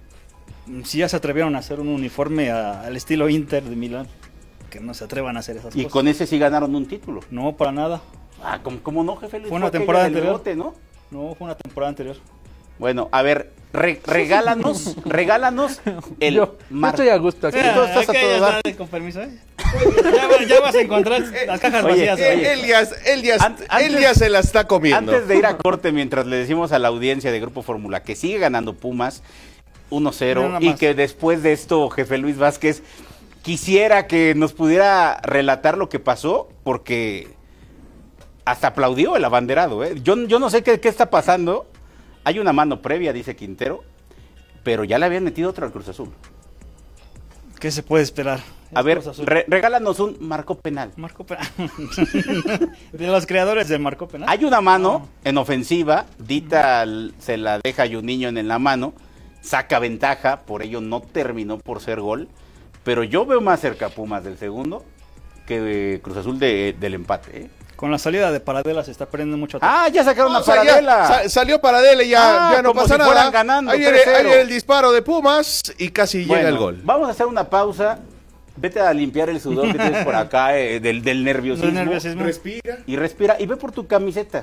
Si ya se atrevieron a hacer un uniforme a, al estilo Inter de Milán, que no se atrevan a hacer esas y cosas. Y con ese sí ganaron un título. No, para nada. Ah, ¿cómo, cómo no, jefe? Fue una temporada anterior. Bote, ¿no? No, fue una temporada anterior. Bueno, a ver, re, regálanos, regálanos el... Yo, yo estoy a gusto aquí. Sí, tú estás okay, a todo dar. Con permiso, ¿eh? ya, ya vas a encontrar las cajas oye, vacías. Eh, Oye. Él, ya, él, ya, An- él ya se la está comiendo. Antes de ir a corte, mientras le decimos a la audiencia de Grupo Fórmula que sigue ganando Pumas uno cero y que después de esto, jefe Luis Vázquez, quisiera que nos pudiera relatar lo que pasó, porque hasta aplaudió el abanderado. ¿eh? Yo, yo no sé qué, qué está pasando. Hay una mano previa, dice Quintero, pero ya le habían metido otro al Cruz Azul. ¿Qué se puede esperar? A ver, re, regálanos un marco penal. Marco penal. De los creadores del marco penal. Hay una mano no. en ofensiva, Dita se la deja a Juninho en la mano, saca ventaja, por ello no terminó por ser gol, pero yo veo más cerca a Pumas del segundo que Cruz Azul de, del empate. ¿eh? Con la salida de Paradela se está perdiendo mucho tiempo. Ah, ya sacaron no, a o sea, Paradela. Sa salió Paradela y ya, ah, ya no como pasa si nada. Ganando, ahí, viene, ahí viene el disparo de Pumas y casi bueno, llega el gol. Vamos a hacer una pausa. Vete a limpiar el sudor que tienes por acá eh, del, del nerviosismo. nerviosismo. Respira. Y respira. Y ve por tu camiseta.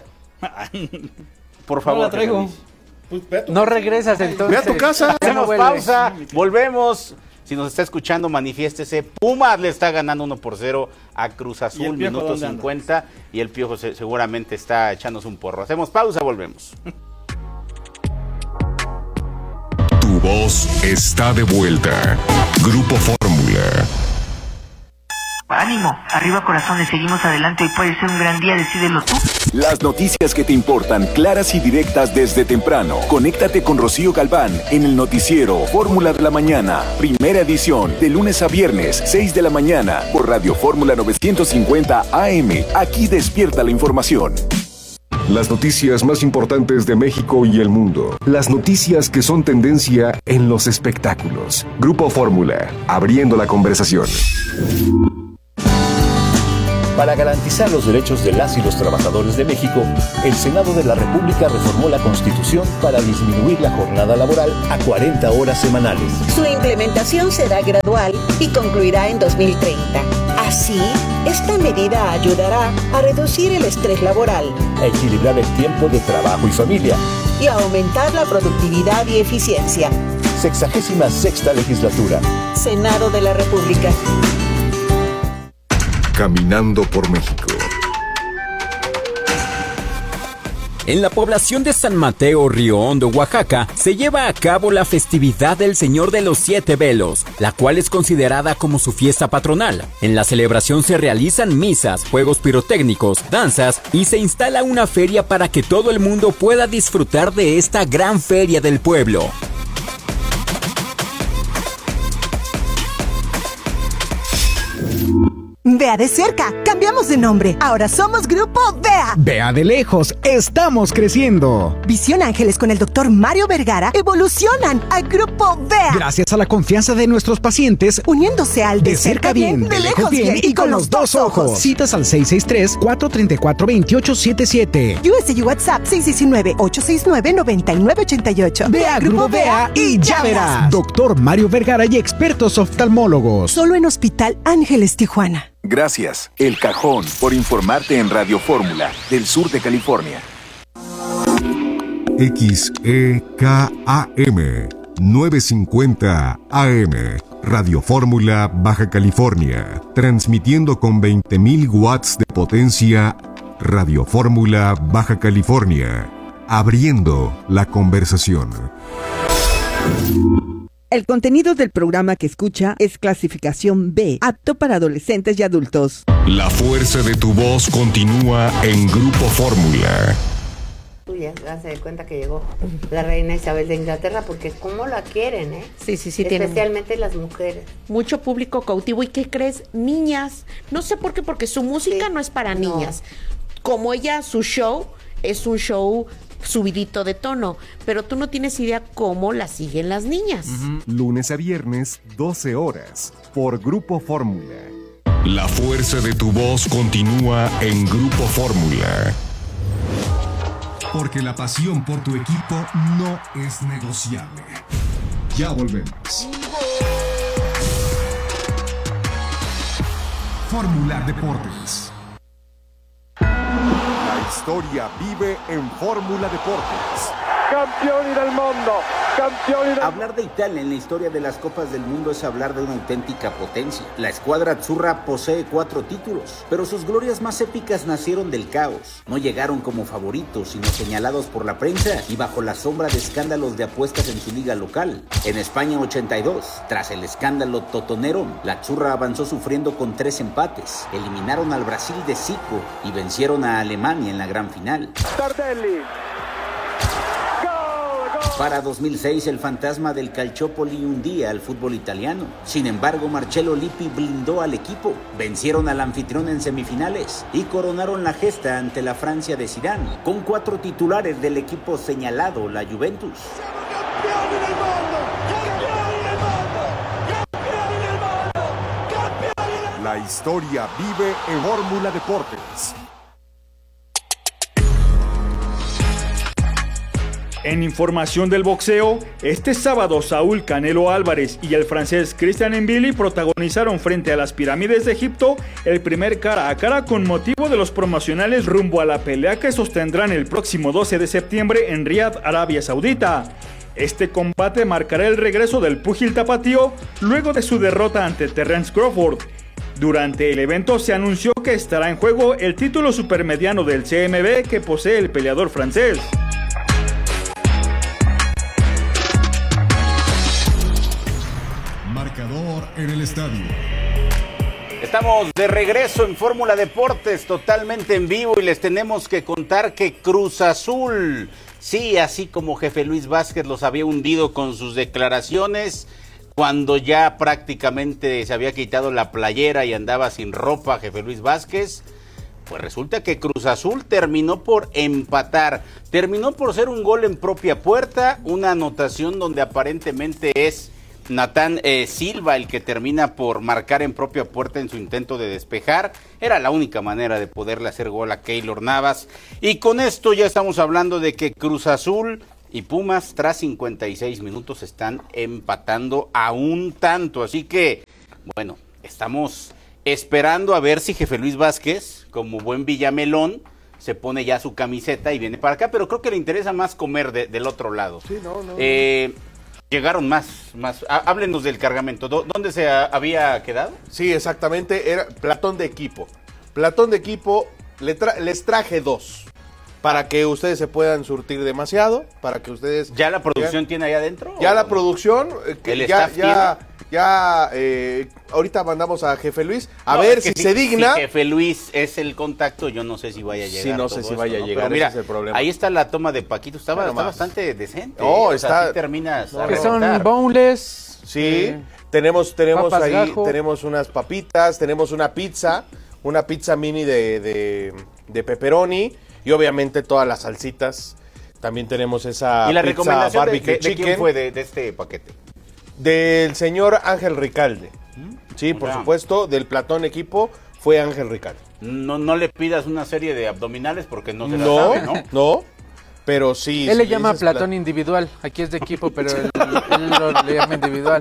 Por favor. No la traigo. Pues no regresas entonces. Ve a tu casa. Hacemos no pausa. Volvemos. Si nos está escuchando, manifiéstese. Pumas le está ganando uno por cero a Cruz Azul, minuto cincuenta. Anda? Y el Piojo se, seguramente está echándose un porro. Hacemos pausa, volvemos. Tu voz está de vuelta. Grupo Fórmula. Ánimo, arriba corazones, seguimos adelante, hoy puede ser un gran día, decídelo tú. Las noticias que te importan, claras y directas desde temprano. Conéctate con Rocío Galván en el noticiero Fórmula de la Mañana, primera edición, de lunes a viernes, seis de la mañana, por Radio Fórmula novecientos cincuenta A M. Aquí despierta la información. Las noticias más importantes de México y el mundo. Las noticias que son tendencia en los espectáculos. Grupo Fórmula, abriendo la conversación. Para garantizar los derechos de las y los trabajadores de México, el Senado de la República reformó la Constitución para disminuir la jornada laboral a cuarenta horas semanales. Su implementación será gradual y concluirá en dos mil treinta. Así, esta medida ayudará a reducir el estrés laboral, a equilibrar el tiempo de trabajo y familia y a aumentar la productividad y eficiencia. Sexagésima sexta legislatura. Senado de la República. Caminando por México. En la población de San Mateo, Río Hondo, Oaxaca, se lleva a cabo la festividad del Señor de los Siete Velos, la cual es considerada como su fiesta patronal. En la celebración se realizan misas, juegos pirotécnicos, danzas y se instala una feria para que todo el mundo pueda disfrutar de esta gran feria del pueblo. Vea de cerca, cambiamos de nombre. Ahora somos Grupo Vea. Vea de lejos, estamos creciendo. Visión Ángeles con el doctor Mario Vergara evolucionan a Grupo Vea. Gracias a la confianza de nuestros pacientes, uniéndose al de, de cerca bien, bien, de lejos bien y con los dos ojos. Citas al seis seis tres, cuatro tres cuatro, dos ocho siete siete. U S U WhatsApp seis uno nueve, ocho seis nueve, nueve nueve ocho ocho. Vea Grupo Vea y ya verás. Doctor Mario Vergara y expertos oftalmólogos. Solo en Hospital Ángeles, Tijuana. Gracias, El Cajón, por informarte en Radio Fórmula, del sur de California. X E K A M, novecientos cincuenta A M, Radio Fórmula, Baja California, transmitiendo con veinte mil watts de potencia, Radio Fórmula, Baja California, abriendo la conversación. El contenido del programa que escucha es clasificación B, apto para adolescentes y adultos. La fuerza de tu voz continúa en Grupo Fórmula. Tú ya se hace de cuenta que llegó la reina Isabel de Inglaterra, porque cómo la quieren, ¿eh? Sí, sí, sí. Especialmente tiene las mujeres. Mucho público cautivo. ¿Y qué crees? Niñas. No sé por qué, porque su música sí. no es para no. niñas. Como ella, su show es un show subidito de tono, pero tú no tienes idea cómo la siguen las niñas. Uh-huh. Lunes a viernes, doce horas, por Grupo Fórmula. La fuerza de tu voz continúa en Grupo Fórmula. Porque la pasión por tu equipo no es negociable. Ya volvemos. Fórmula Deportes. La historia vive en Fórmula Deportes. Campioni del mundo, campioni del... Hablar de Italia en la historia de las Copas del Mundo es hablar de una auténtica potencia. La escuadra azzurra posee cuatro títulos, pero sus glorias más épicas nacieron del caos. No llegaron como favoritos, sino señalados por la prensa y bajo la sombra de escándalos de apuestas en su liga local. En España ochenta y dos, tras el escándalo Totonero, la azzurra avanzó sufriendo con tres empates. Eliminaron al Brasil de Zico y vencieron a Alemania en la gran final. Tardelli. Para dos mil seis, el fantasma del Calciopoli hundía al fútbol italiano. Sin embargo, Marcello Lippi blindó al equipo. Vencieron al anfitrión en semifinales y coronaron la gesta ante la Francia de Zidane, con cuatro titulares del equipo señalado, la Juventus. La historia vive en Fórmula Deportes. En información del boxeo, este sábado Saúl Canelo Álvarez y el francés Christian Mbili protagonizaron frente a las pirámides de Egipto el primer cara a cara con motivo de los promocionales rumbo a la pelea que sostendrán el próximo doce de septiembre en Riad, Arabia Saudita. Este combate marcará el regreso del púgil tapatío luego de su derrota ante Terence Crawford. Durante el evento se anunció que estará en juego el título supermediano del C M B que posee el peleador francés. Marcador en el estadio. Estamos de regreso en Fórmula Deportes, totalmente en vivo, y les tenemos que contar que Cruz Azul, sí, así como Jefe Luis Vázquez los había hundido con sus declaraciones, cuando ya prácticamente se había quitado la playera y andaba sin ropa Jefe Luis Vázquez, pues resulta que Cruz Azul terminó por empatar, terminó por ser un gol en propia puerta, una anotación donde aparentemente es Natán eh, Silva el que termina por marcar en propia puerta en su intento de despejar. Era la única manera de poderle hacer gol a Keylor Navas, y con esto ya estamos hablando de que Cruz Azul y Pumas tras cincuenta y seis minutos están empatando a un tanto, así que bueno, estamos esperando a ver si Jefe Luis Vázquez, como buen Villamelón, se pone ya su camiseta y viene para acá, pero creo que le interesa más comer de, del otro lado. Sí, no, no. Eh, llegaron más, más. Háblenos del cargamento. ¿Dónde se a, había quedado? Sí, exactamente, era platón de equipo. Platón de equipo, le tra les traje dos, para que ustedes se puedan surtir demasiado, para que ustedes... ¿Ya la producción ya, tiene ahí adentro? Ya la producción, eh, que ¿El ya, staff ya, ya eh, ahorita mandamos a Jefe Luis, a no, ver si, si se digna. Si Jefe Luis es el contacto, yo no sé si vaya a llegar. Sí, no sé si esto, vaya ¿no? a llegar, Pero mira, ese es el problema. Ahí está la toma de Paquito, estaba, está bastante decente. No, ¿eh? está... O sea, terminas no, que son boneless. Sí, eh, tenemos, tenemos ahí, gajo. tenemos unas papitas, tenemos una pizza, una pizza mini de, de, de pepperoni, y obviamente todas las salsitas. También tenemos esa ¿Y la pizza recomendación barbecue de, de, chicken. de quién fue de, de este paquete? Del señor Ángel Ricalde. ¿Mm? Sí, por supuesto, del Platón Equipo fue Ángel Ricalde. No, no le pidas una serie de abdominales porque no se la No, sabe, ¿no? no, pero sí. Él sí le llama dices Platón pla- individual, aquí es de equipo, pero él, él lo, le llama individual.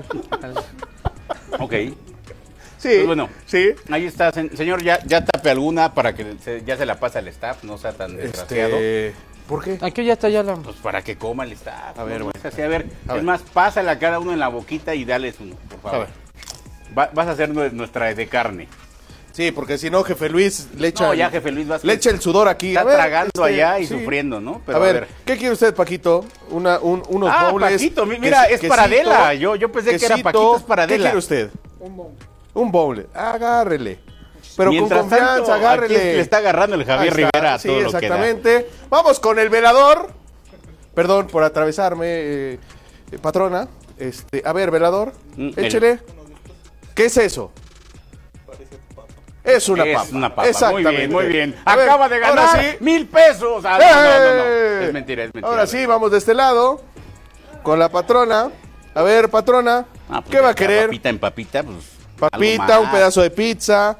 Ok. Sí, pues bueno, sí. Ahí está, se- señor, ya, ya tape alguna para que se- ya se la pase al staff, no sea tan desgraciado. Este, ¿por qué? Aquí ya está, ya la... Pues para que coma el staff. A ver, ¿no? bueno. Es así, a ver, A es ver. más, pásale a cada uno en la boquita y dales uno, por favor. A ver. Va- vas a hacer nue- nuestra de carne. Sí, porque si no, Jefe Luis le echa, No, el- ya Jefe Luis Vázquez le echa el sudor aquí. está A ver, tragando este, allá y sí. sufriendo, ¿no? Pero a, ver, ¿qué quiere usted, Paquito? Una, un, unos Ah, bowls. Paquito, mi- mira, es para Adela. Yo- yo pensé que era Paquito, es para ¿Qué Adela. quiere usted? Un bowl. Un bowl. Agárrele. Pero Mientras con confianza, tanto, agárrele. aquí le está agarrando el Javier Ahí está, Rivera a sí, todo lo que da. exactamente. Vamos con el velador. Perdón por atravesarme, eh, eh, patrona. Este, a ver, velador, Mm, échele. ¿Qué es eso? Es una Es papa. una papa. Exactamente. Muy bien, muy bien. A ver, Acaba de ganar ahora sí. mil pesos. Ah, no, no, no, no. ¡Eh! Es mentira, es mentira. Ahora sí, vamos de este lado con la patrona. A ver, patrona, Ah, pues ¿qué ya va a está, querer? Papita en papita, pues. Papita, algo un más. pedazo de pizza.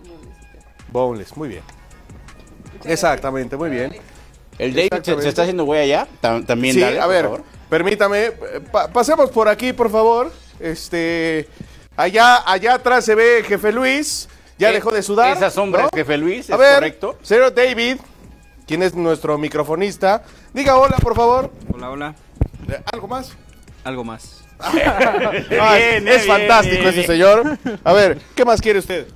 Boneless, muy bien. Exactamente, muy bien. El David se, Exactamente. se está haciendo güey allá. Tam- También Sí, dale, a por ver, favor. permítame, eh, pa- pasemos por aquí, por favor. Este, allá, allá atrás se ve Jefe Luis. Ya Eh, dejó de sudar. Esa sombra ¿no? es Jefe Luis, A es ver, correcto. señor David, quien es nuestro microfonista, diga hola, por favor. Hola, hola. Eh, ¿Algo más? Algo más. Ay, Bien, es bien, fantástico bien, ese bien. señor. A ver, ¿qué más quiere usted?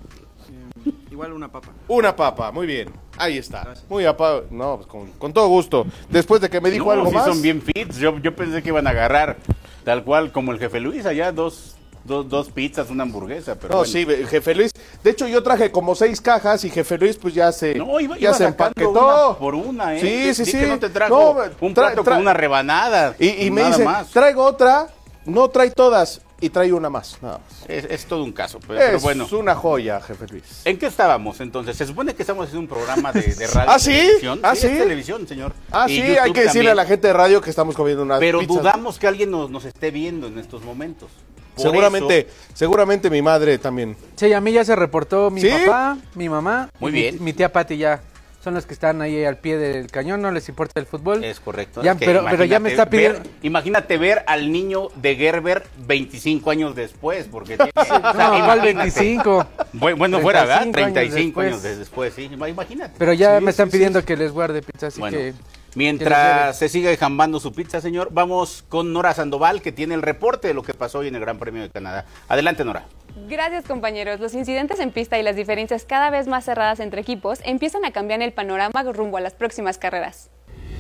Igual una papa. Una papa, muy bien. Ahí está. Muy apa No, pues con, con todo gusto. Después de que me dijo No, algo sí más. son bien fits. Yo, yo pensé que iban a agarrar tal cual como el Jefe Luis allá, dos, dos, dos pizzas, una hamburguesa. Pero No, bueno. sí, Jefe Luis. De hecho, yo traje como seis cajas y Jefe Luis, pues ya se, No, iba, ya iba se sacando empaquetó. una por una, ¿eh? Sí, sí, Di sí. que no te trajo No, un tra- plato tra- con una rebanada. Y, y me nada dice, más. traigo otra, no trae todas y trae una más. Nada más. Es, es todo un caso, pero, pero Es bueno. una joya, Jefe Luis. ¿En qué estábamos entonces? Se supone que estamos haciendo un programa de, de radio. ¿Ah, sí? Televisión. ¿Ah, es sí? televisión, señor. Ah, Y sí, YouTube hay que decirle también. a la gente de radio que estamos comiendo unas Pero pizzas. dudamos que alguien nos, nos esté viendo en estos momentos. Por Seguramente, eso- seguramente mi madre también. Sí, a mí ya se reportó mi ¿Sí? papá, mi mamá, Muy y mi- bien. Mi, tía Pati ya. Son los que están ahí al pie del cañón, no les importa el fútbol. Es correcto. Ya, es que pero, pero ya me imagínate está pidiendo... ver- imagínate ver al niño de Gerber veinticinco años después, porque tiene, o sea, No, ¿cuál imagínate. veinticinco? Bu- Bueno, fuera, ¿verdad? treinta y cinco años treinta y cinco años después. después, sí. Imagínate. Pero ya Sí, me están sí, pidiendo que les guarde pizza, así Bueno, que... mientras se sigue jambando su pizza, señor, vamos con Nora Sandoval, que tiene el reporte de lo que pasó hoy en el Gran Premio de Canadá. Adelante, Nora. Gracias, compañeros. Los incidentes en pista y las diferencias cada vez más cerradas entre equipos empiezan a cambiar el panorama rumbo a las próximas carreras.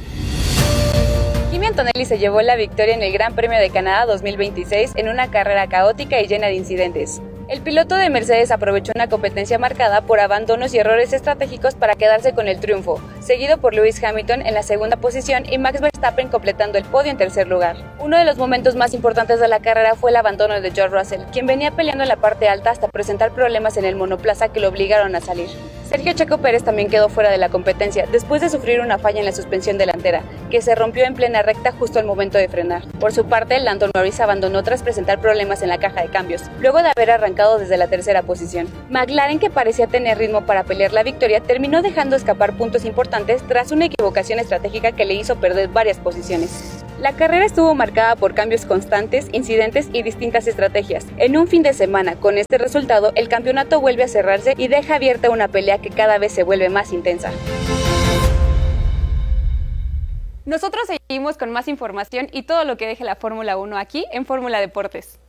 Kimi Antonelli se llevó la victoria en el Gran Premio de Canadá dos mil veintiséis en una carrera caótica y llena de incidentes. El piloto de Mercedes aprovechó una competencia marcada por abandonos y errores estratégicos para quedarse con el triunfo, seguido por Lewis Hamilton en la segunda posición y Max Verstappen completando el podio en tercer lugar. Uno de los momentos más importantes de la carrera fue el abandono de George Russell, quien venía peleando en la parte alta hasta presentar problemas en el monoplaza que lo obligaron a salir. Sergio Checo Pérez también quedó fuera de la competencia después de sufrir una falla en la suspensión delantera, que se rompió en plena recta justo al momento de frenar. Por su parte, Lando Norris abandonó tras presentar problemas en la caja de cambios, luego de haber arrancado desde la tercera posición. McLaren, que parecía tener ritmo para pelear la victoria, terminó dejando escapar puntos importantes tras una equivocación estratégica que le hizo perder varias posiciones. La carrera estuvo marcada por cambios constantes, incidentes y distintas estrategias. En un fin de semana, con este resultado, el campeonato vuelve a cerrarse y deja abierta una pelea que cada vez se vuelve más intensa. Nosotros seguimos con más información y todo lo que deje la Fórmula uno aquí en Fórmula Deportes.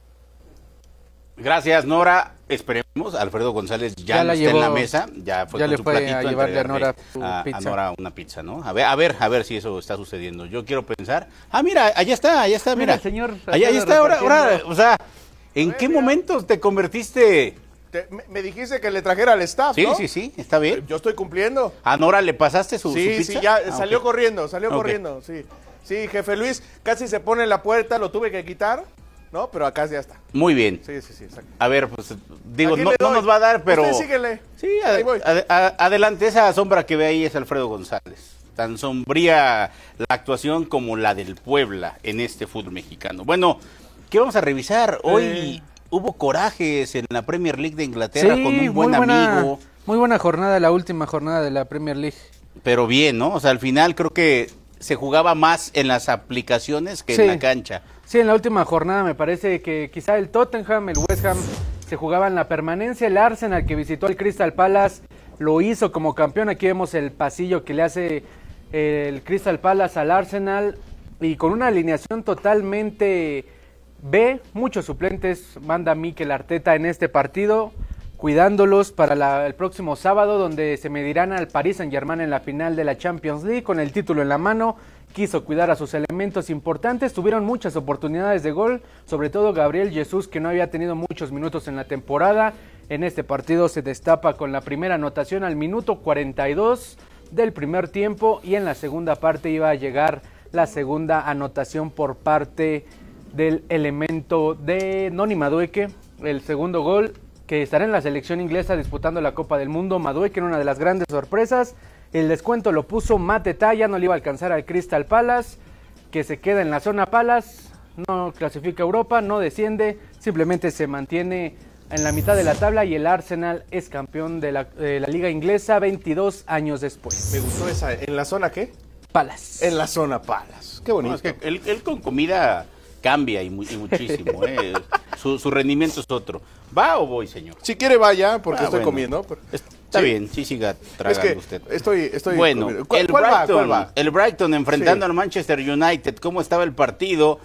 Gracias, Nora. Esperemos, Alfredo González ya, ya no la está llevó, en la mesa, ya fue ya con le su fue platito a llevarle a Nora su a, pizza. a Nora una pizza, ¿no? A ver, a ver, a ver si eso está sucediendo. Yo quiero pensar. Ah, mira, allá está, allá está, mira. Mira, señor, allá, allá está, ahora, ahora, o sea, ¿en qué momento te convertiste? Te, me, me dijiste que le trajera al staff, Sí, ¿no? sí, sí, está bien. Yo estoy cumpliendo. ¿A Nora le pasaste su, Sí, su pizza? sí, ya Ah, salió ok. corriendo, salió Ok. corriendo, sí. Sí, jefe Luis, casi se pone en la puerta, lo tuve que quitar, ¿no? Pero acá ya está. Muy bien. Sí, sí, sí, exacto. A ver, pues digo, Aquí no, le no doy. nos va a dar, pero... Usted síguele. Sí, Ahí voy. ad- ad- adelante, esa sombra que ve ahí es Alfredo González. Tan sombría la actuación como la del Puebla en este fútbol mexicano. Bueno, ¿qué vamos a revisar? Hoy Eh. hubo corajes en la Premier League de Inglaterra Sí, con un buen muy buena, amigo, muy buena jornada, la última jornada de la Premier League. pero bien, ¿no? O sea, al final creo que se jugaba más en las aplicaciones que Sí. en la cancha. Sí, en la última jornada me parece que quizá el Tottenham, el West Ham se jugaban la permanencia, el Arsenal que visitó al Crystal Palace lo hizo como campeón. Aquí vemos el pasillo que le hace el Crystal Palace al Arsenal y con una alineación totalmente B, muchos suplentes, manda Mikel Arteta en este partido, cuidándolos para la- el próximo sábado, donde se medirán al Paris Saint-Germain en la final de la Champions League con el título en la mano. Quiso cuidar a sus elementos importantes, tuvieron muchas oportunidades de gol, sobre todo Gabriel Jesús, que no había tenido muchos minutos en la temporada. En este partido se destapa con la primera anotación al minuto cuarenta y dos del primer tiempo, y en la segunda parte iba a llegar la segunda anotación por parte del elemento de Noni Madueke, el segundo gol, que estará en la selección inglesa disputando la Copa del Mundo. Madueke en una de las grandes sorpresas. El descuento lo puso Mateta, ya no le iba a alcanzar al Crystal Palace, que se queda en la zona Palace, no clasifica a Europa, no desciende, simplemente se mantiene en la mitad de la tabla y el Arsenal es campeón de la, de la Liga Inglesa veintidós años después. Me gustó esa. ¿En la zona qué? Palace. En la zona Palace. Qué bonito. No, es que él, él con comida cambia y, mu- y muchísimo, ¿eh? su, su rendimiento es otro. ¿Va o voy, señor? Si quiere vaya, porque Ah, estoy bueno. comiendo. pero- Está Sí. bien, sí siga tragando Es que usted. estoy, estoy Bueno, comiendo. ¿Cuál, el, cuál va? Brighton, ¿Cuál va? el Brighton enfrentando Sí. al Manchester United. ¿Cómo estaba el partido?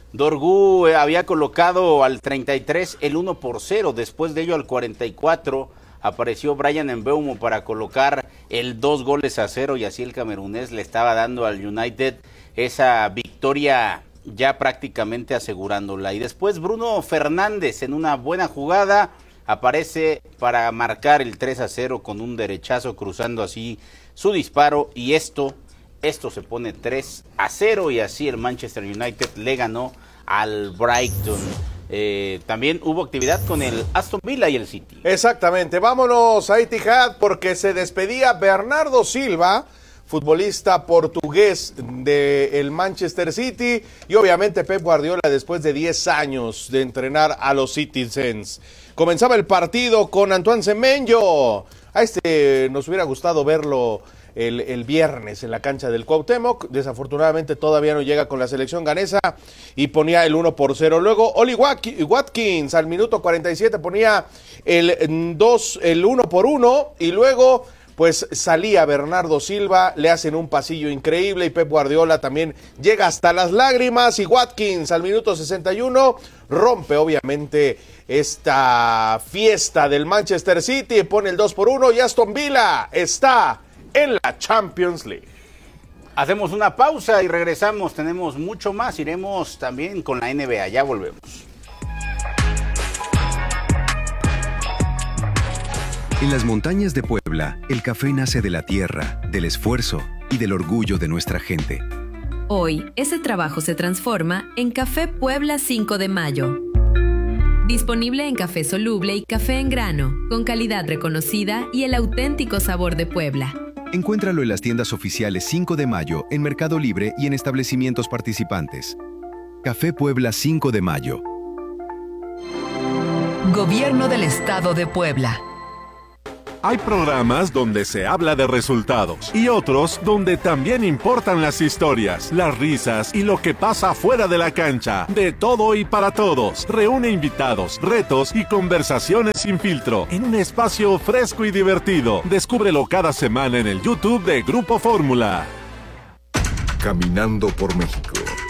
Dorgu eh, había colocado al treinta y tres el uno por cero. Después de ello, al cuarenta y cuatro, apareció Brian Mbeumo para colocar el dos goles a cero. Y así el camerunés le estaba dando al United esa victoria ya prácticamente asegurándola. Y después Bruno Fernández en una buena jugada aparece para marcar el tres a cero con un derechazo cruzando así su disparo, y esto, esto se pone tres a cero y así el Manchester United le ganó al Brighton. Eh, también hubo actividad con el Aston Villa y el City. Exactamente, vámonos a Etihad porque se despedía Bernardo Silva, futbolista portugués del Manchester City, y obviamente Pep Guardiola después de diez años de entrenar a los Citizens. Comenzaba el partido con Antoine Semenyo. A este nos hubiera gustado verlo el, el viernes en la cancha del Cuauhtémoc. Desafortunadamente todavía no llega con la selección ganesa y ponía el uno por cero. Luego Oli Watkins al minuto cuarenta y siete ponía el dos, el uno por uno, y luego pues salía Bernardo Silva, le hacen un pasillo increíble y Pep Guardiola también llega hasta las lágrimas, y Watkins al minuto sesenta y uno rompe obviamente esta fiesta del Manchester City, pone el dos por uno y Aston Villa está en la Champions League. Hacemos una pausa y regresamos, tenemos mucho más, iremos también con la N B A, ya volvemos. En las montañas de Puebla, el café nace de la tierra, del esfuerzo y del orgullo de nuestra gente. Hoy, ese trabajo se transforma en Café Puebla cinco de mayo. Disponible en café soluble y café en grano, con calidad reconocida y el auténtico sabor de Puebla. Encuéntralo en las tiendas oficiales cinco de mayo, en Mercado Libre y en establecimientos participantes. Café Puebla cinco de mayo. Gobierno del Estado de Puebla. Hay programas donde se habla de resultados y otros donde también importan las historias, las risas y lo que pasa fuera de la cancha. De todo y para todos. Reúne invitados, retos y conversaciones sin filtro en un espacio fresco y divertido. Descúbrelo cada semana en el YouTube de Grupo Fórmula. Caminando por México.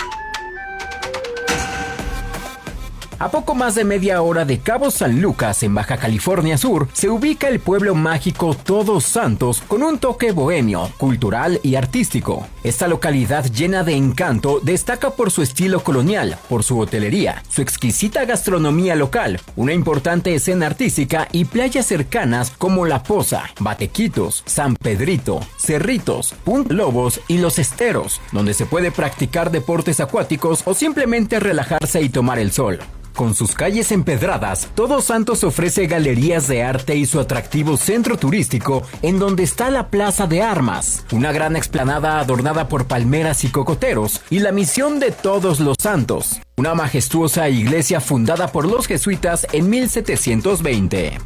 A poco más de media hora de Cabo San Lucas, en Baja California Sur, se ubica el pueblo mágico Todos Santos con un toque bohemio, cultural y artístico. Esta localidad llena de encanto destaca por su estilo colonial, por su hotelería, su exquisita gastronomía local, una importante escena artística y playas cercanas como La Poza, Batequitos, San Pedrito, Cerritos, Punt Lobos y Los Esteros, donde se puede practicar deportes acuáticos o simplemente relajarse y tomar el sol. Con sus calles empedradas, Todos Santos ofrece galerías de arte y su atractivo centro turístico, en donde está la Plaza de Armas, una gran explanada adornada por palmeras y cocoteros, y la Misión de Todos los Santos, una majestuosa iglesia fundada por los jesuitas en mil setecientos veinte.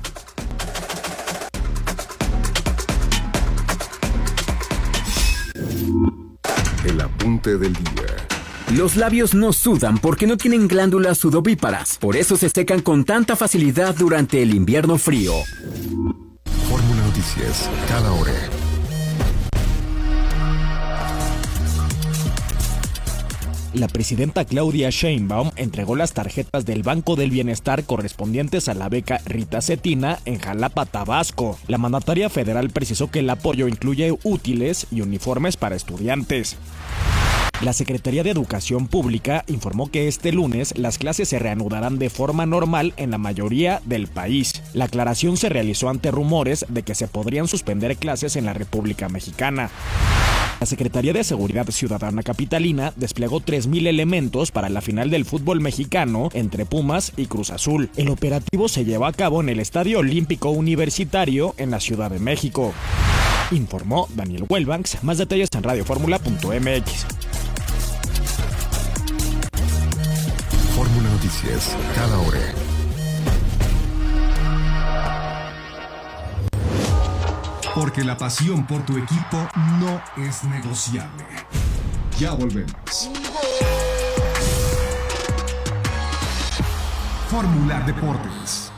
El apunte del día. Los labios no sudan porque no tienen glándulas sudovíparas, por eso se secan con tanta facilidad durante el invierno frío. Fórmula Noticias, cada hora. La presidenta Claudia Sheinbaum entregó las tarjetas del Banco del Bienestar correspondientes a la beca Rita Cetina en Jalapa, Tabasco. La mandataria federal precisó que el apoyo incluye útiles y uniformes para estudiantes. La Secretaría de Educación Pública informó que este lunes las clases se reanudarán de forma normal en la mayoría del país. La aclaración se realizó ante rumores de que se podrían suspender clases en la República Mexicana. La Secretaría de Seguridad Ciudadana Capitalina desplegó tres mil elementos para la final del fútbol mexicano entre Pumas y Cruz Azul. El operativo se llevó a cabo en el Estadio Olímpico Universitario en la Ciudad de México. Informó Daniel Welbanks. Más detalles en radio fórmula punto m x. Fórmula Noticias, cada hora. Porque la pasión por tu equipo no es negociable. Ya volvemos. Fórmula Deportes.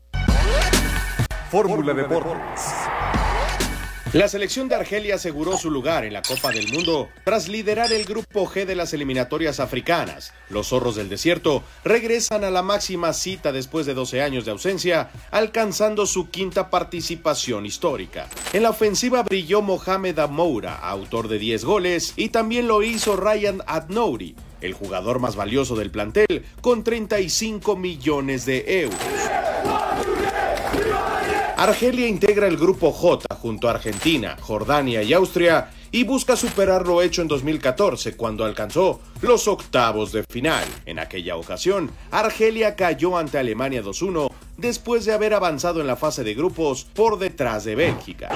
Fórmula Deportes. La selección de Argelia aseguró su lugar en la Copa del Mundo tras liderar el Grupo G de las eliminatorias africanas. Los zorros del desierto regresan a la máxima cita después de doce años de ausencia, alcanzando su quinta participación histórica. En la ofensiva brilló Mohamed Amoura, autor de diez goles, y también lo hizo Ryan Adnouri, el jugador más valioso del plantel, con treinta y cinco millones de euros. Argelia integra el Grupo J junto a Argentina, Jordania y Austria y busca superar lo hecho en dos mil catorce cuando alcanzó los octavos de final. En aquella ocasión, Argelia cayó ante Alemania dos uno después de haber avanzado en la fase de grupos por detrás de Bélgica.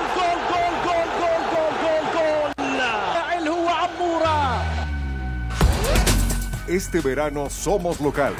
Este verano somos locales.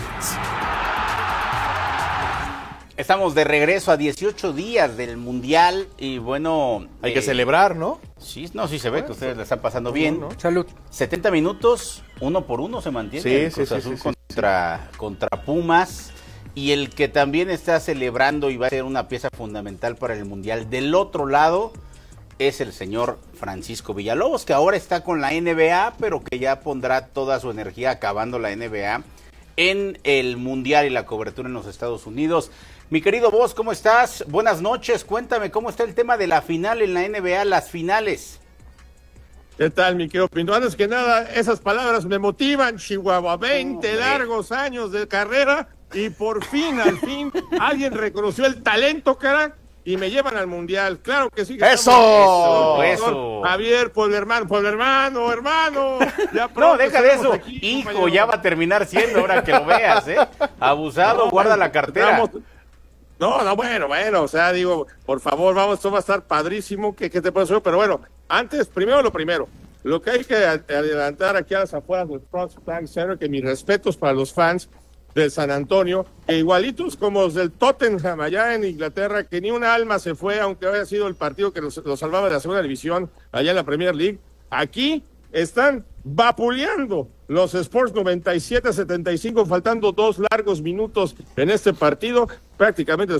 Estamos de regreso a dieciocho días del Mundial y bueno... Hay eh, que celebrar, ¿no? Sí, no, sí se ve bueno, que ustedes la están pasando bien. No, no. Salud. setenta minutos, uno por uno se mantiene. Sí, sí, sí, Azul sí, contra, sí. contra Pumas. Y el que también está celebrando y va a ser una pieza fundamental para el Mundial del otro lado es el señor Francisco Villalobos, que ahora está con la N B A, pero que ya pondrá toda su energía acabando la N B A en el Mundial y la cobertura en los Estados Unidos. Mi querido Vos, ¿cómo estás? Buenas noches, cuéntame cómo está el tema de la final en la N B A, las finales. ¿Qué tal, mi querido Pinto? Antes que nada, esas palabras me motivan, Chihuahua, veinte oh, largos años de carrera y por fin, al fin, alguien reconoció el talento, carac, y me llevan al Mundial. Claro que sí. Que ¡Eso! Eso, eso. Javier, pueblo hermano, pueblo hermano, hermano. Ya no, deja de eso. Aquí, hijo, compañero. Ya va a terminar siendo, ahora que lo veas, ¿eh? Abusado, no, guarda la cartera. Vamos. No, no, bueno, bueno, o sea, digo, por favor, vamos, esto va a estar padrísimo, ¿qué, qué te puedo pero bueno, antes, primero lo primero, lo que hay que adelantar aquí a las afueras del Bronx Bank Center, que mis respetos para los fans del San Antonio, que igualitos como los del Tottenham allá en Inglaterra, que ni una alma se fue, aunque haya sido el partido que los, los salvaba de la segunda división, allá en la Premier League, aquí están vapuleando los Sports noventa y siete a setenta y cinco, faltando dos largos minutos en este partido, prácticamente